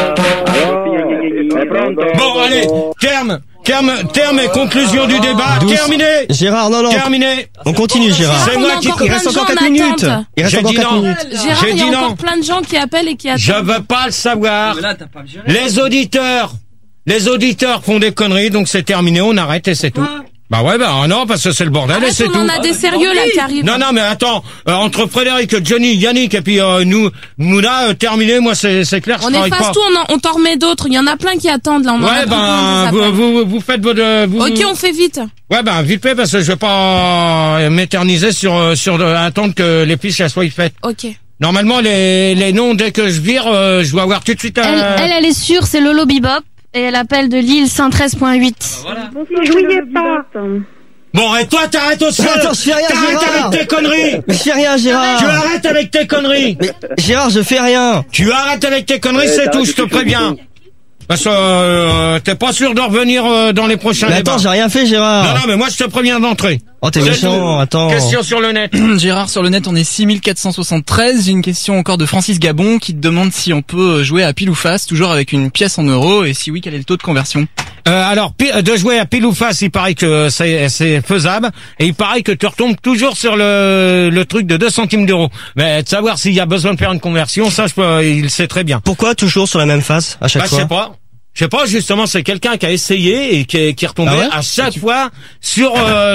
Bon, allez, terme et conclusion du débat. Terminé. Gérard, non. Terminé. On continue Gérard. C'est moi qui... Il reste encore 4 minutes. Il reste encore 4 minutes. Gérard, il y a encore plein de gens qui appellent et qui attendent. Je veux pas le savoir. Les auditeurs font des conneries, donc c'est terminé, on arrête et c'est tout. Bah ouais, non, parce que c'est le bordel et c'est tout. On a des sérieux là qui arrivent. Non, mais attends, entre Frédéric, Johnny, Yannick et puis nous, Mouna, terminé, moi c'est clair. On efface tout, on t'en remet d'autres. Il y en a plein qui attendent là. Vous faites votre. Ok, on fait vite. Ouais, vite fait parce que je vais pas m'éterniser sur attendre que les fiches soient faites. Ok. Normalement, les noms dès que je vire, je dois avoir tout de suite. Elle est sûre, c'est Lolo Bebop. Et elle appelle de Lille 113.8. Voilà. Jouiez pas. Bon, et toi, t'arrêtes aussi. Attends, je fais rien, T'arrêtes avec tes conneries. Mais je fais rien, Gérard. Tu arrêtes avec tes conneries. Mais, Gérard, je fais rien. Tu arrêtes avec tes conneries, c'est tout, je te préviens. Parce que t'es pas sûr de revenir dans les prochains débats. Attends, j'ai rien fait, Gérard. Non, mais moi je te préviens d'entrer. Oh, t'es méchant, attends. Question sur le net. Gérard, sur le net, on est 6473. J'ai une question encore de Francis Gabon qui te demande si on peut jouer à pile ou face, toujours avec une pièce en euros, et si oui, quel est le taux de conversion? Alors, de jouer à pile ou face, il paraît que c'est faisable, et il paraît que tu retombes toujours sur le truc de 2 centimes d'euros. Mais de savoir s'il y a besoin de faire une conversion, ça, il sait très bien. Pourquoi toujours sur la même face à chaque fois? Je sais pas, justement, c'est quelqu'un qui a essayé et qui est retombé à chaque fois sur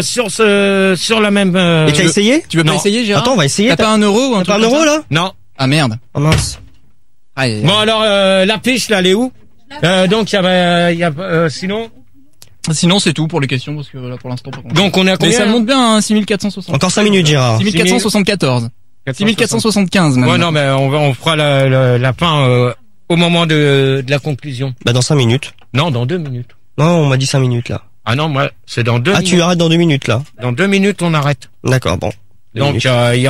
la même. Et tu as essayé? Tu veux pas essayer, Gérard? Attends, on va essayer. T'as pas un euro ou un truc? Pas un euro là? Non. Ah merde. Oh mince. Bon alors la fiche là, elle est où? Donc il y a sinon. Sinon c'est tout pour les questions parce que là pour l'instant pas. Donc on est à combien? Mais ça monte bien, hein, 6460. Encore 5 minutes, Gérard. 6474. 6475 maintenant. Ouais non mais on fera la fin au moment de la conclusion. Bah dans 5 minutes. Non, dans 2 minutes. Non, on m'a dit 5 minutes là. Ah non, moi c'est dans 2 minutes. Ah, tu arrêtes dans 2 minutes là. Dans 2 minutes on arrête. D'accord, bon. Donc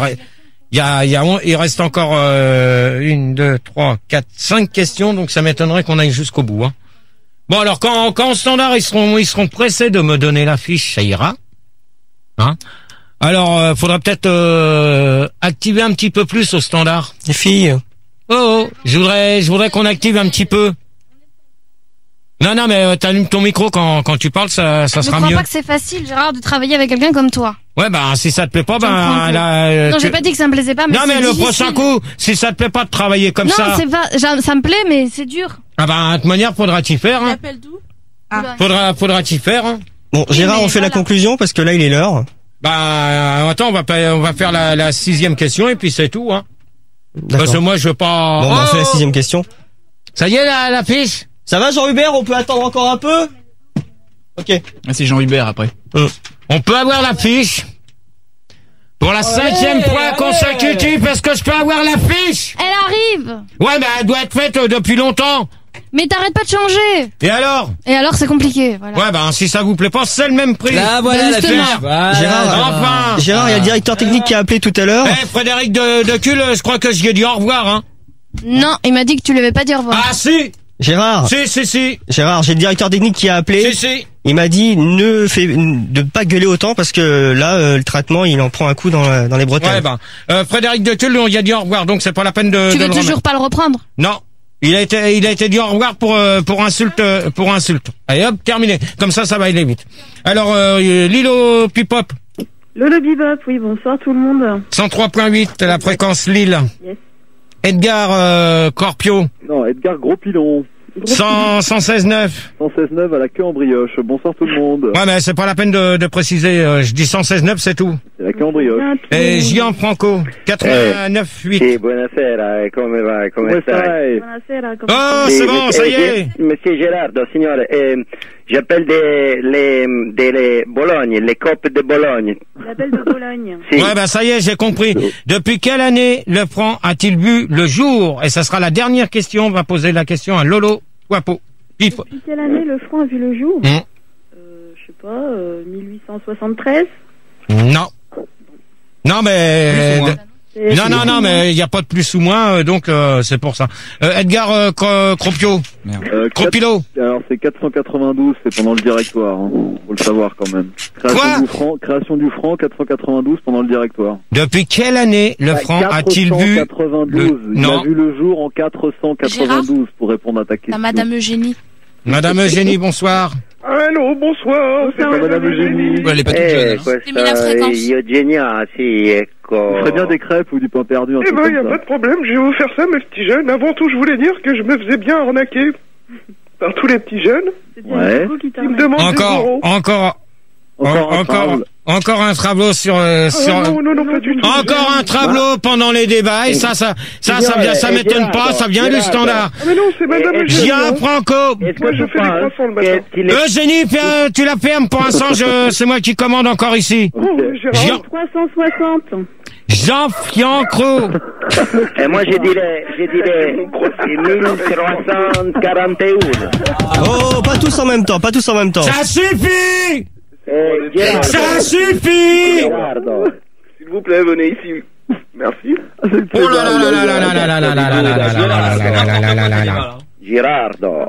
il reste encore 1, 2, 3, 4, 5 questions, donc ça m'étonnerait qu'on aille jusqu'au bout. Hein. Bon alors quand au standard ils seront pressés de me donner la fiche, ça ira. Hein. Alors faudra peut-être activer un petit peu plus au standard. Les filles. Oh, je voudrais qu'on active un petit peu. Non, mais t'allumes ton micro quand tu parles, ça sera mieux. Je crois pas que c'est facile, Gérard, de travailler avec quelqu'un comme toi. Ouais, si ça te plaît pas, non, j'ai pas dit que ça me plaisait pas, mais non, mais le prochain coup, si ça te plaît pas de travailler comme ça. Non, c'est pas, ça me plaît, mais c'est dur. Ah de toute manière, faudra t'y faire, hein. Faudra t'y faire, hein. Bon, Gérard, on fait la conclusion parce que là, il est l'heure. Attends, on va faire la 6e question et puis c'est tout, hein. Parce que moi, je veux pas... Bon, on fait la 6e question. Ça y est, la fiche? Ça va, Jean-Hubert? On peut attendre encore un peu? Ok. Ah, c'est Jean-Hubert, après. On peut avoir la fiche? Pour la 5e fois consécutive, est-ce que je peux avoir la fiche? Elle arrive! Ouais, mais elle doit être faite depuis longtemps. Mais t'arrêtes pas de changer. Et alors? C'est compliqué, voilà. Ouais, si ça vous plaît pas, c'est le même prix. Là, voilà la fiche. Enfin. Gérard, il y a le directeur technique qui a appelé tout à l'heure. Frédéric de Cul, je crois que je lui ai dit au revoir, hein. Non, il m'a dit que tu lui avais pas dit au revoir. Ah, si! Gérard. Si. Gérard, j'ai le directeur technique qui a appelé. Si. Il m'a dit de pas gueuler autant parce que là, le traitement, il en prend un coup dans les bretelles. Ouais, Frédéric de Cul, on y a dit au revoir, donc c'est pas la peine de. Tu veux toujours pas le reprendre? Non. Il a été dit au revoir pour insulte. Allez hop, terminé. Comme ça va aller vite. Alors, Lilo Pipop. Lolo Bebop, oui, bonsoir tout le monde. 103.8, la fréquence Lille. Yes. Edgar Corpio. Non, Edgar Gros Pilon. 116.9. 116.9 à la queue en brioche. Bonsoir tout le monde. Ouais, mais c'est pas la peine de préciser. Je dis 116.9, c'est tout. C'est la queue en brioche. Et Gianfranco, 89.8. Sì, buonasera, come va? Come stai? Buonasera, Oh, c'est bon, ça y est. Monsieur Gerardo, signore, j'appelle des Bologne, les copes de Bologne. L'appel de Bologne. Si. Ouais, bah ça y est, j'ai compris. Depuis quelle année le franc a-t-il vu le jour? Et ça sera la dernière question. On va poser la question à Lolo Wapo. Depuis quelle année le franc a vu le jour? Je sais pas, 1873? Non. Non, mais... Non, mais il n'y a pas de plus ou moins, donc c'est pour ça. Edgar Cropio. Cropilo. Alors c'est 492, c'est pendant le directoire, hein. Faut le savoir quand même. Création du franc, 492 pendant le directoire. Depuis quelle année le franc a-t-il vu 492. Il a vu le jour en 492 pour répondre à ta question. Madame Eugénie. Madame Eugénie, bonsoir. Allô, bonsoir. C'est Madame Eugénie. Ouais, elle est pas toute jeune. J'ai mis la fréquence. Eugenia, si, ecco. Il ferait bien des crêpes ou du pain perdu. Eh ben, y a pas de problème, je vais vous faire ça, mes petits jeunes. Avant tout, je voulais dire que je me faisais bien arnaquer par tous les petits jeunes. Ouais. Ils me demandent des euros. Encore un travelot sur non, pas du tout. encore un travelot pendant les débats et ça m'étonne pas, ça vient du standard. Ah mais non, c'est Madame Eugénie. Franco. Moi je fais des croissants le matin. Eugénie, tu la fermes pour l'instant, c'est moi qui commande encore ici. Gérard. 360. Jean Fiancro. Et moi je dirais 1341. Oh, pas tous en même temps. Ça suffit. Gérard, ça suffit. S'il vous plaît, venez ici. Merci. Oh là là là là là là là là là là là. Girardo.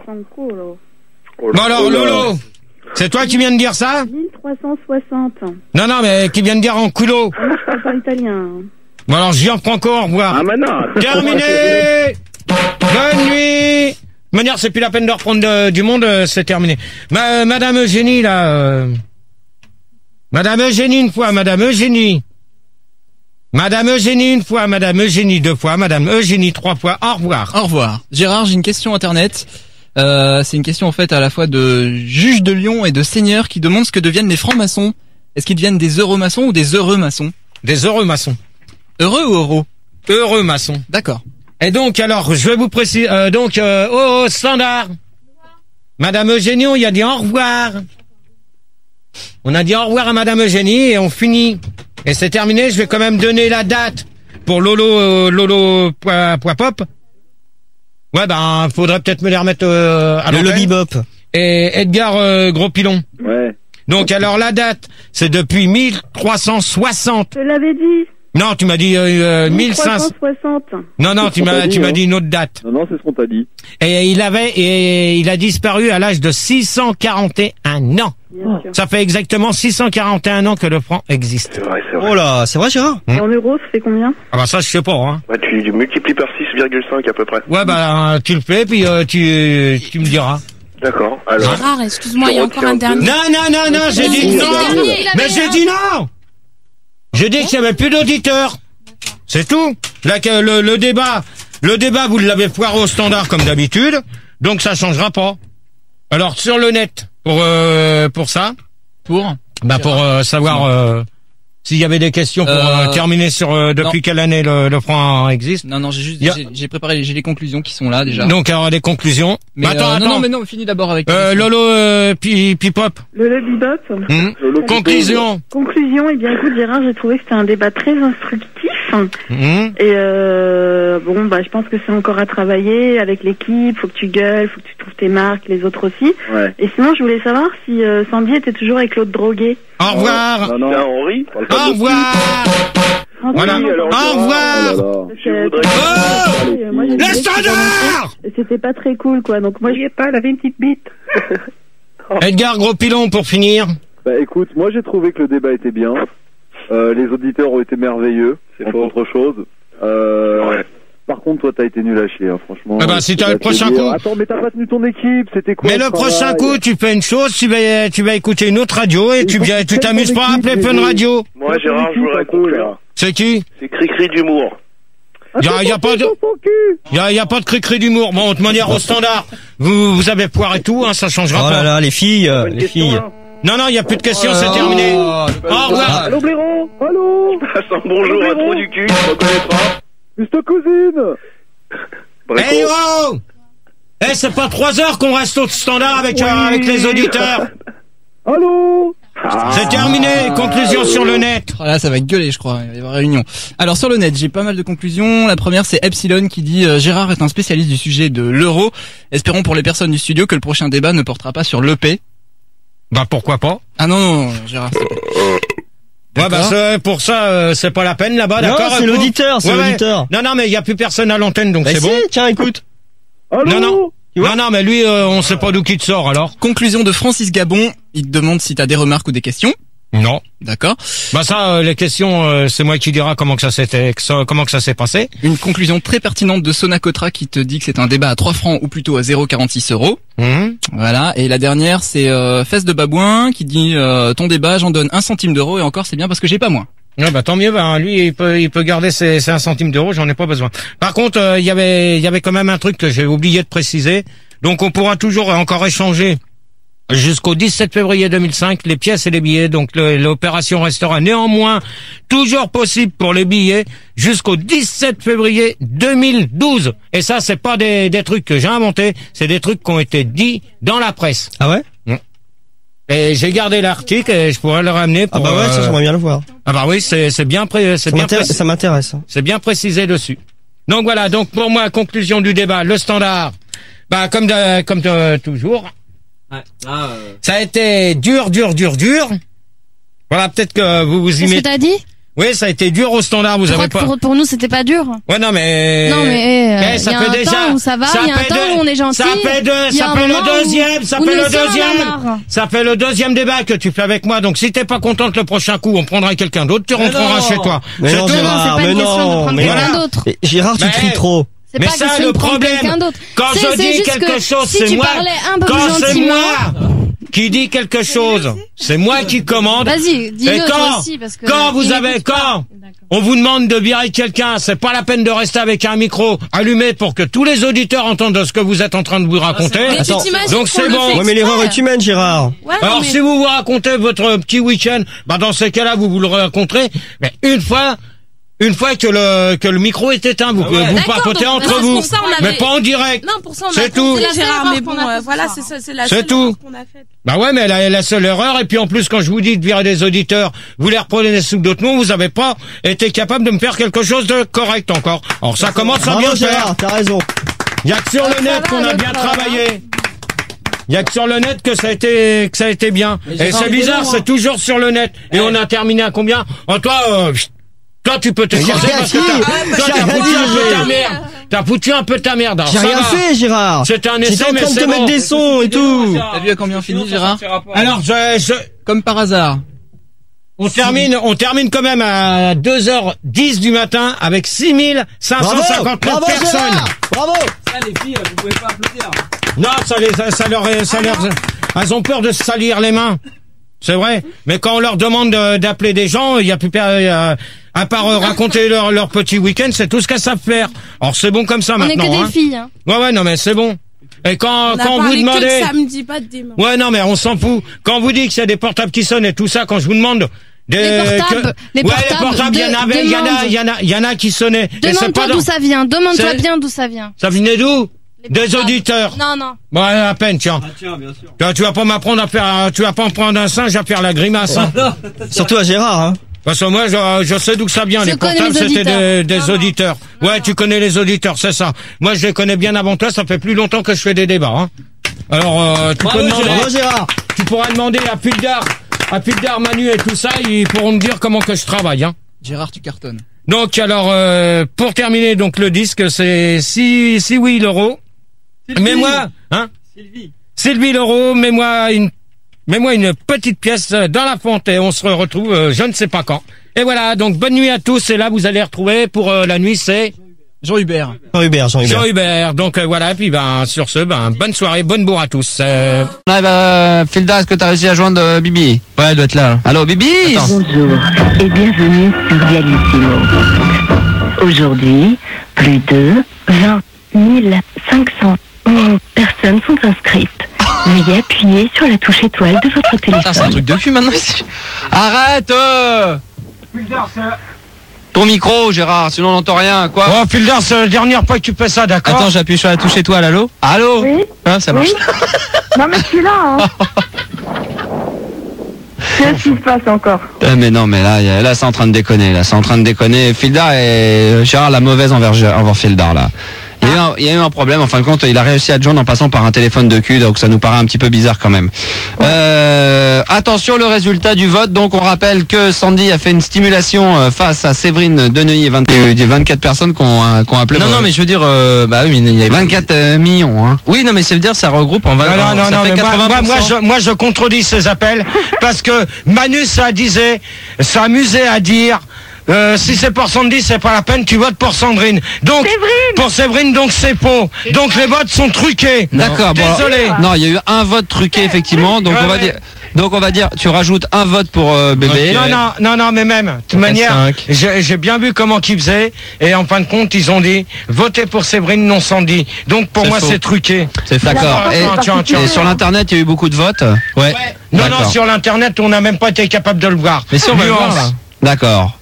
Bon alors, Lolo, c'est toi qui viens de dire ça? 1360. Non, mais qui vient de dire en culo. Moi, je parle pas italien. Bon alors, Gianfranco, au revoir. Ah, mais non. Terminé. Bonne nuit. De manière, c'est plus la peine de reprendre du monde, c'est terminé. Madame Eugénie, là... Madame Eugénie, une fois, Madame Eugénie. Madame Eugénie, une fois, Madame Eugénie, deux fois, Madame Eugénie, trois fois, au revoir. Au revoir. Gérard, j'ai une question internet. C'est une question en fait à la fois de juges de Lyon et de seigneurs qui demandent ce que deviennent les francs-maçons. Est-ce qu'ils deviennent des heureux maçons ou des heureux maçons? Des heureux maçons. Heureux ou heureux? Heureux maçons. D'accord. Et donc, alors, je vais vous préciser, standard. Madame Eugénie, on y a dit au revoir. On a dit au revoir à Madame Eugénie et on finit. Et c'est terminé, je vais quand même donner la date pour Lolo Pop. Ouais, faudrait peut-être me les remettre à Lolo Bebop. Et Edgar Gros Pilon. Ouais. Donc alors la date, c'est depuis 1360. Je l'avais dit. Non, tu m'as dit 1500. 1360. Non, tu m'as dit une autre date. Non, c'est ce qu'on t'a dit. Et il a disparu à l'âge de 641 ans. Ça fait exactement 641 ans que le franc existe. C'est vrai. Oh là, c'est vrai, Gérard? Et en euros, ça fait combien? Ah bah ça, je sais pas, hein. Ouais, tu multiplies par 6,5 à peu près. Ouais, tu le fais, puis tu me diras. D'accord, alors... Gérard, excuse-moi, il y a encore un dernier. Non, j'ai dit non. Mais j'ai dit non. J'ai dit qu'il n'y avait plus d'auditeurs. C'est tout. Là, le débat, vous l'avez foiré au standard comme d'habitude, donc ça changera pas. Alors sur le net, pour ça, pour savoir s'il y avait des questions pour terminer sur depuis quelle année le franc existe. Non, j'ai préparé, j'ai les conclusions qui sont là déjà. Donc alors les conclusions. Mais attends. Non, finis d'abord avec Lolo Pipop. Lolo Bebop. Conclusion. Eh bien écoute Gérard, j'ai trouvé que c'était un débat très instructif. Et je pense que c'est encore à travailler avec l'équipe, faut que tu gueules, faut que tu trouves tes marques, les autres aussi. Ouais. Et sinon je voulais savoir si Sandy était toujours avec Claude Droguet. Au revoir. Non. Henri. Au revoir. Voilà. Au revoir. Le standard. C'était pas très cool quoi. Donc moi j'y ai pas, elle avait une petite bite. Edgar Gros Pilon pour finir. Bah écoute, moi j'ai trouvé que le débat était bien. Les auditeurs ont été merveilleux, c'est pas autre chose. Par contre, toi, t'as été nul à chier, hein, franchement. Eh ben, si t'as le prochain coup. Attends, mais t'as pas tenu ton équipe, c'était quoi? Mais le prochain coup, tu fais une chose, tu vas écouter une autre radio et tu t'amuses pas à appeler Fun Radio. Moi, Gérard, je voudrais conclure. C'est qui? C'est Cricri d'humour. Y a pas de cri-cri d'humour. Bon, de manière au standard, vous avez poire et tout, hein, ça changera pas. Oh là là, les filles. Non, il y a plus de questions, c'est terminé. Au revoir. Allô, Blaireau? Allô? Je passe un bonjour à trop du cul, je reconnais pas. C'est ta cousine. Hey, oh! Eh, c'est pas 3 heures qu'on reste au standard avec les auditeurs. Allô? C'est terminé, conclusion sur le net. Oh là, ça va gueuler, je crois, il va y avoir réunion. Alors sur le net, j'ai pas mal de conclusions. La première, c'est Epsilon qui dit Gérard est un spécialiste du sujet de l'euro. Espérons pour les personnes du studio que le prochain débat ne portera pas sur l'EP. Bah pourquoi pas? Ah non, Gérard, s'il te plaît. Ouais, bah pour ça, c'est pas la peine là-bas, d'accord? Non, c'est l'auditeur, c'est l'auditeur. Non, mais il y a plus personne à l'antenne, donc c'est bon. Tiens, écoute. Allô? Non, mais lui, on sait pas d'où qui te sort, alors. Conclusion de Francis Gabon. Il te demande si t'as des remarques ou des questions. Non. D'accord. Bah ça, les questions, c'est moi qui dira comment que ça s'est passé. Une conclusion très pertinente de Sonacotra qui te dit que c'est un débat à 3 francs ou plutôt à 0,46 €. Voilà. Et la dernière, c'est Fesse de Babouin qui dit ton débat, j'en donne 1 centime d'euro et encore c'est bien parce que j'ai pas moins. Ouais, bah tant mieux, bah lui il peut garder ses 1 centime d'euro, j'en ai pas besoin. Par contre, il y avait quand même un truc que j'ai oublié de préciser. Donc on pourra toujours encore échanger jusqu'au 17 février 2005 les pièces et les billets. Donc l'opération restera néanmoins toujours possible pour les billets jusqu'au 17 février 2012. Et ça, c'est pas des trucs que j'ai inventés, c'est des trucs qui ont été dits dans la presse. Ah ouais? Et j'ai gardé l'article et je pourrais le ramener pour... Ah bah ouais, ça j'aimerais bien le voir. Ah bah oui, c'est bien ça m'intéresse. C'est bien précisé dessus. Donc voilà, donc pour moi, conclusion du débat, le standard, bah comme toujours. Ouais, là, ça a été dur. Voilà, peut-être que vous y mettez... Qu'est-ce que t'as dit? Oui, ça a été dur au standard, vous avez pas... Pour nous, c'était pas dur. Ouais, non, mais ça fait déjà... temps où ça va, il y a un temps où on est gentil. Ça fait le deuxième débat que tu fais avec moi, donc si t'es pas contente le prochain coup, on prendra quelqu'un d'autre, tu rentreras chez toi. Mais non, Gérard, mais non, Gérard, tu cries trop. Mais ça, le problème, quand je dis quelque chose, c'est moi. Quand c'est moi qui dit quelque chose, c'est moi qui commande. Vas-y, dis-le toi aussi, parce que... Quand on vous demande de virer quelqu'un, c'est pas la peine de rester avec un micro allumé pour que tous les auditeurs entendent ce que vous êtes en train de vous raconter. Donc c'est bon. Ouais, mais l'erreur est humaine, Gérard. Ouais, alors si vous racontez votre petit week-end, bah dans ces cas-là, vous le raconterez, mais une fois que le micro est éteint, vous papotez entre vous, mais pas en direct. Non, pour ça on c'est tout. Gérard, mais bon, voilà, c'est la seule erreur qu'on a faite. Bah ouais, mais la seule erreur, et puis en plus quand je vous dis de virer des auditeurs, vous les reprenez sous d'autres noms, vous avez pas été capable de me faire quelque chose de correct encore. Alors ça commence à bien faire. T'as raison. Il y a que sur le net qu'on a bien travaillé. Il y a que sur le net que ça a été bien. Et c'est bizarre, c'est toujours sur le net. Et on a terminé à combien? Toi, tu peux te chercher parce que t'as foutu un peu ta merde. T'as foutu un peu ta merde. J'ai rien fait, Gérard. C'était un essai, mais c'est bon. J'étais en train de te mettre des sons et tout. T'as vu à combien on finit, Gérard? Alors, comme par hasard. On termine quand même à 2h10 du matin avec 6559 personnes. Bravo. Ça, les filles, vous pouvez pas applaudir. Non, elles ont peur de se salir les mains. C'est vrai, mais quand on leur demande d'appeler des gens, il y a plus à part raconter leur petit week-end, c'est tout ce qu'elles savent faire. Alors c'est bon comme ça maintenant. On est que des filles. Hein. Ouais, non mais c'est bon. Et quand vous demandez, que de samedi, pas de dimanche. Ouais, non mais on s'en fout. Quand vous dites qu'il y a des portables qui sonnent et tout ça, quand je vous demande les portables, il y en a qui sonnaient. Demande-toi d'où ça vient. Demande-toi bien d'où ça vient. Ça venait d'où? Des auditeurs. Non. Bon, à peine, tiens. Ah, tiens, bien sûr. Tu vas pas m'apprendre tu vas pas me prendre un singe à faire la grimace, hein. Surtout à Gérard, hein. Parce que moi, je sais d'où ça vient. Les portables, c'était des auditeurs. Ouais, tu connais les auditeurs, c'est ça. Moi, je les connais bien avant toi, ça fait plus longtemps que je fais des débats, hein. Alors, tu peux demander, Gérard. Tu pourras demander à Pildar, Manu et tout ça, ils pourront me dire comment que je travaille, hein. Gérard, tu cartonnes. Donc, alors, pour terminer, donc, le disque, c'est si oui, l'euro. Mets-moi, hein? Sylvie Leroux, mets-moi une petite pièce dans la fonte et on se retrouve je ne sais pas quand. Et voilà, donc bonne nuit à tous et là vous allez retrouver pour la nuit c'est Jean Hubert. Jean Hubert. Donc voilà, puis sur ce, bonne soirée, bonne bourre à tous. Filda, est-ce que t'as réussi à joindre Bibi? Ouais, elle doit être là. Allô, Bibi? Bonjour et bienvenue sur Vialissimo. Aujourd'hui, plus de 20 500 personnes sont inscrites. Veuillez appuyer sur la touche étoile de votre téléphone. C'est un truc de cul maintenant ici. Arrête ton micro, Gérard, sinon on n'entend rien, quoi. Oh, Filda, c'est la dernière fois que tu fais ça, d'accord? Attends, j'appuie sur la touche étoile, allô? Allô? Oui. Ah, ça marche. Oui. Non, mais je suis là, hein. Qu'est-ce qui se passe encore? Mais non, mais là, c'est en train de déconner, Filda et Gérard, la mauvaise envers Filda, là. Il y a eu un problème, en fin de compte, il a réussi à te joindre en passant par un téléphone de cul, donc ça nous paraît un petit peu bizarre quand même. Attention, le résultat du vote, donc on rappelle que Sandy a fait une stimulation face à Séverine Deneuilly et 24 personnes qui ont appelé. Non, mais je veux dire, oui, mais il y a 24 millions, hein. Oui, non, mais ça veut dire, ça regroupe en 20. Non, mais moi, je contredis ces appels, parce que Manu s'amusait à dire, si c'est pour Sandy, c'est pas la peine, tu votes pour Sandrine. Donc, pour Séverine, donc c'est faux. Donc les votes sont truqués. D'accord, désolé. Non, il y a eu un vote truqué, effectivement, donc on va dire, tu rajoutes un vote pour bébé. Non, mais même, de toute manière, j'ai bien vu comment qu'ils faisaient, et en fin de compte, ils ont dit, votez pour Séverine, non Sandy. Donc pour moi, c'est truqué. C'est faux. D'accord. Et sur l'internet, il y a eu beaucoup de votes? Ouais. Non, sur l'internet, on n'a même pas été capable de le voir. Mais si, on va le voir, là. D'accord.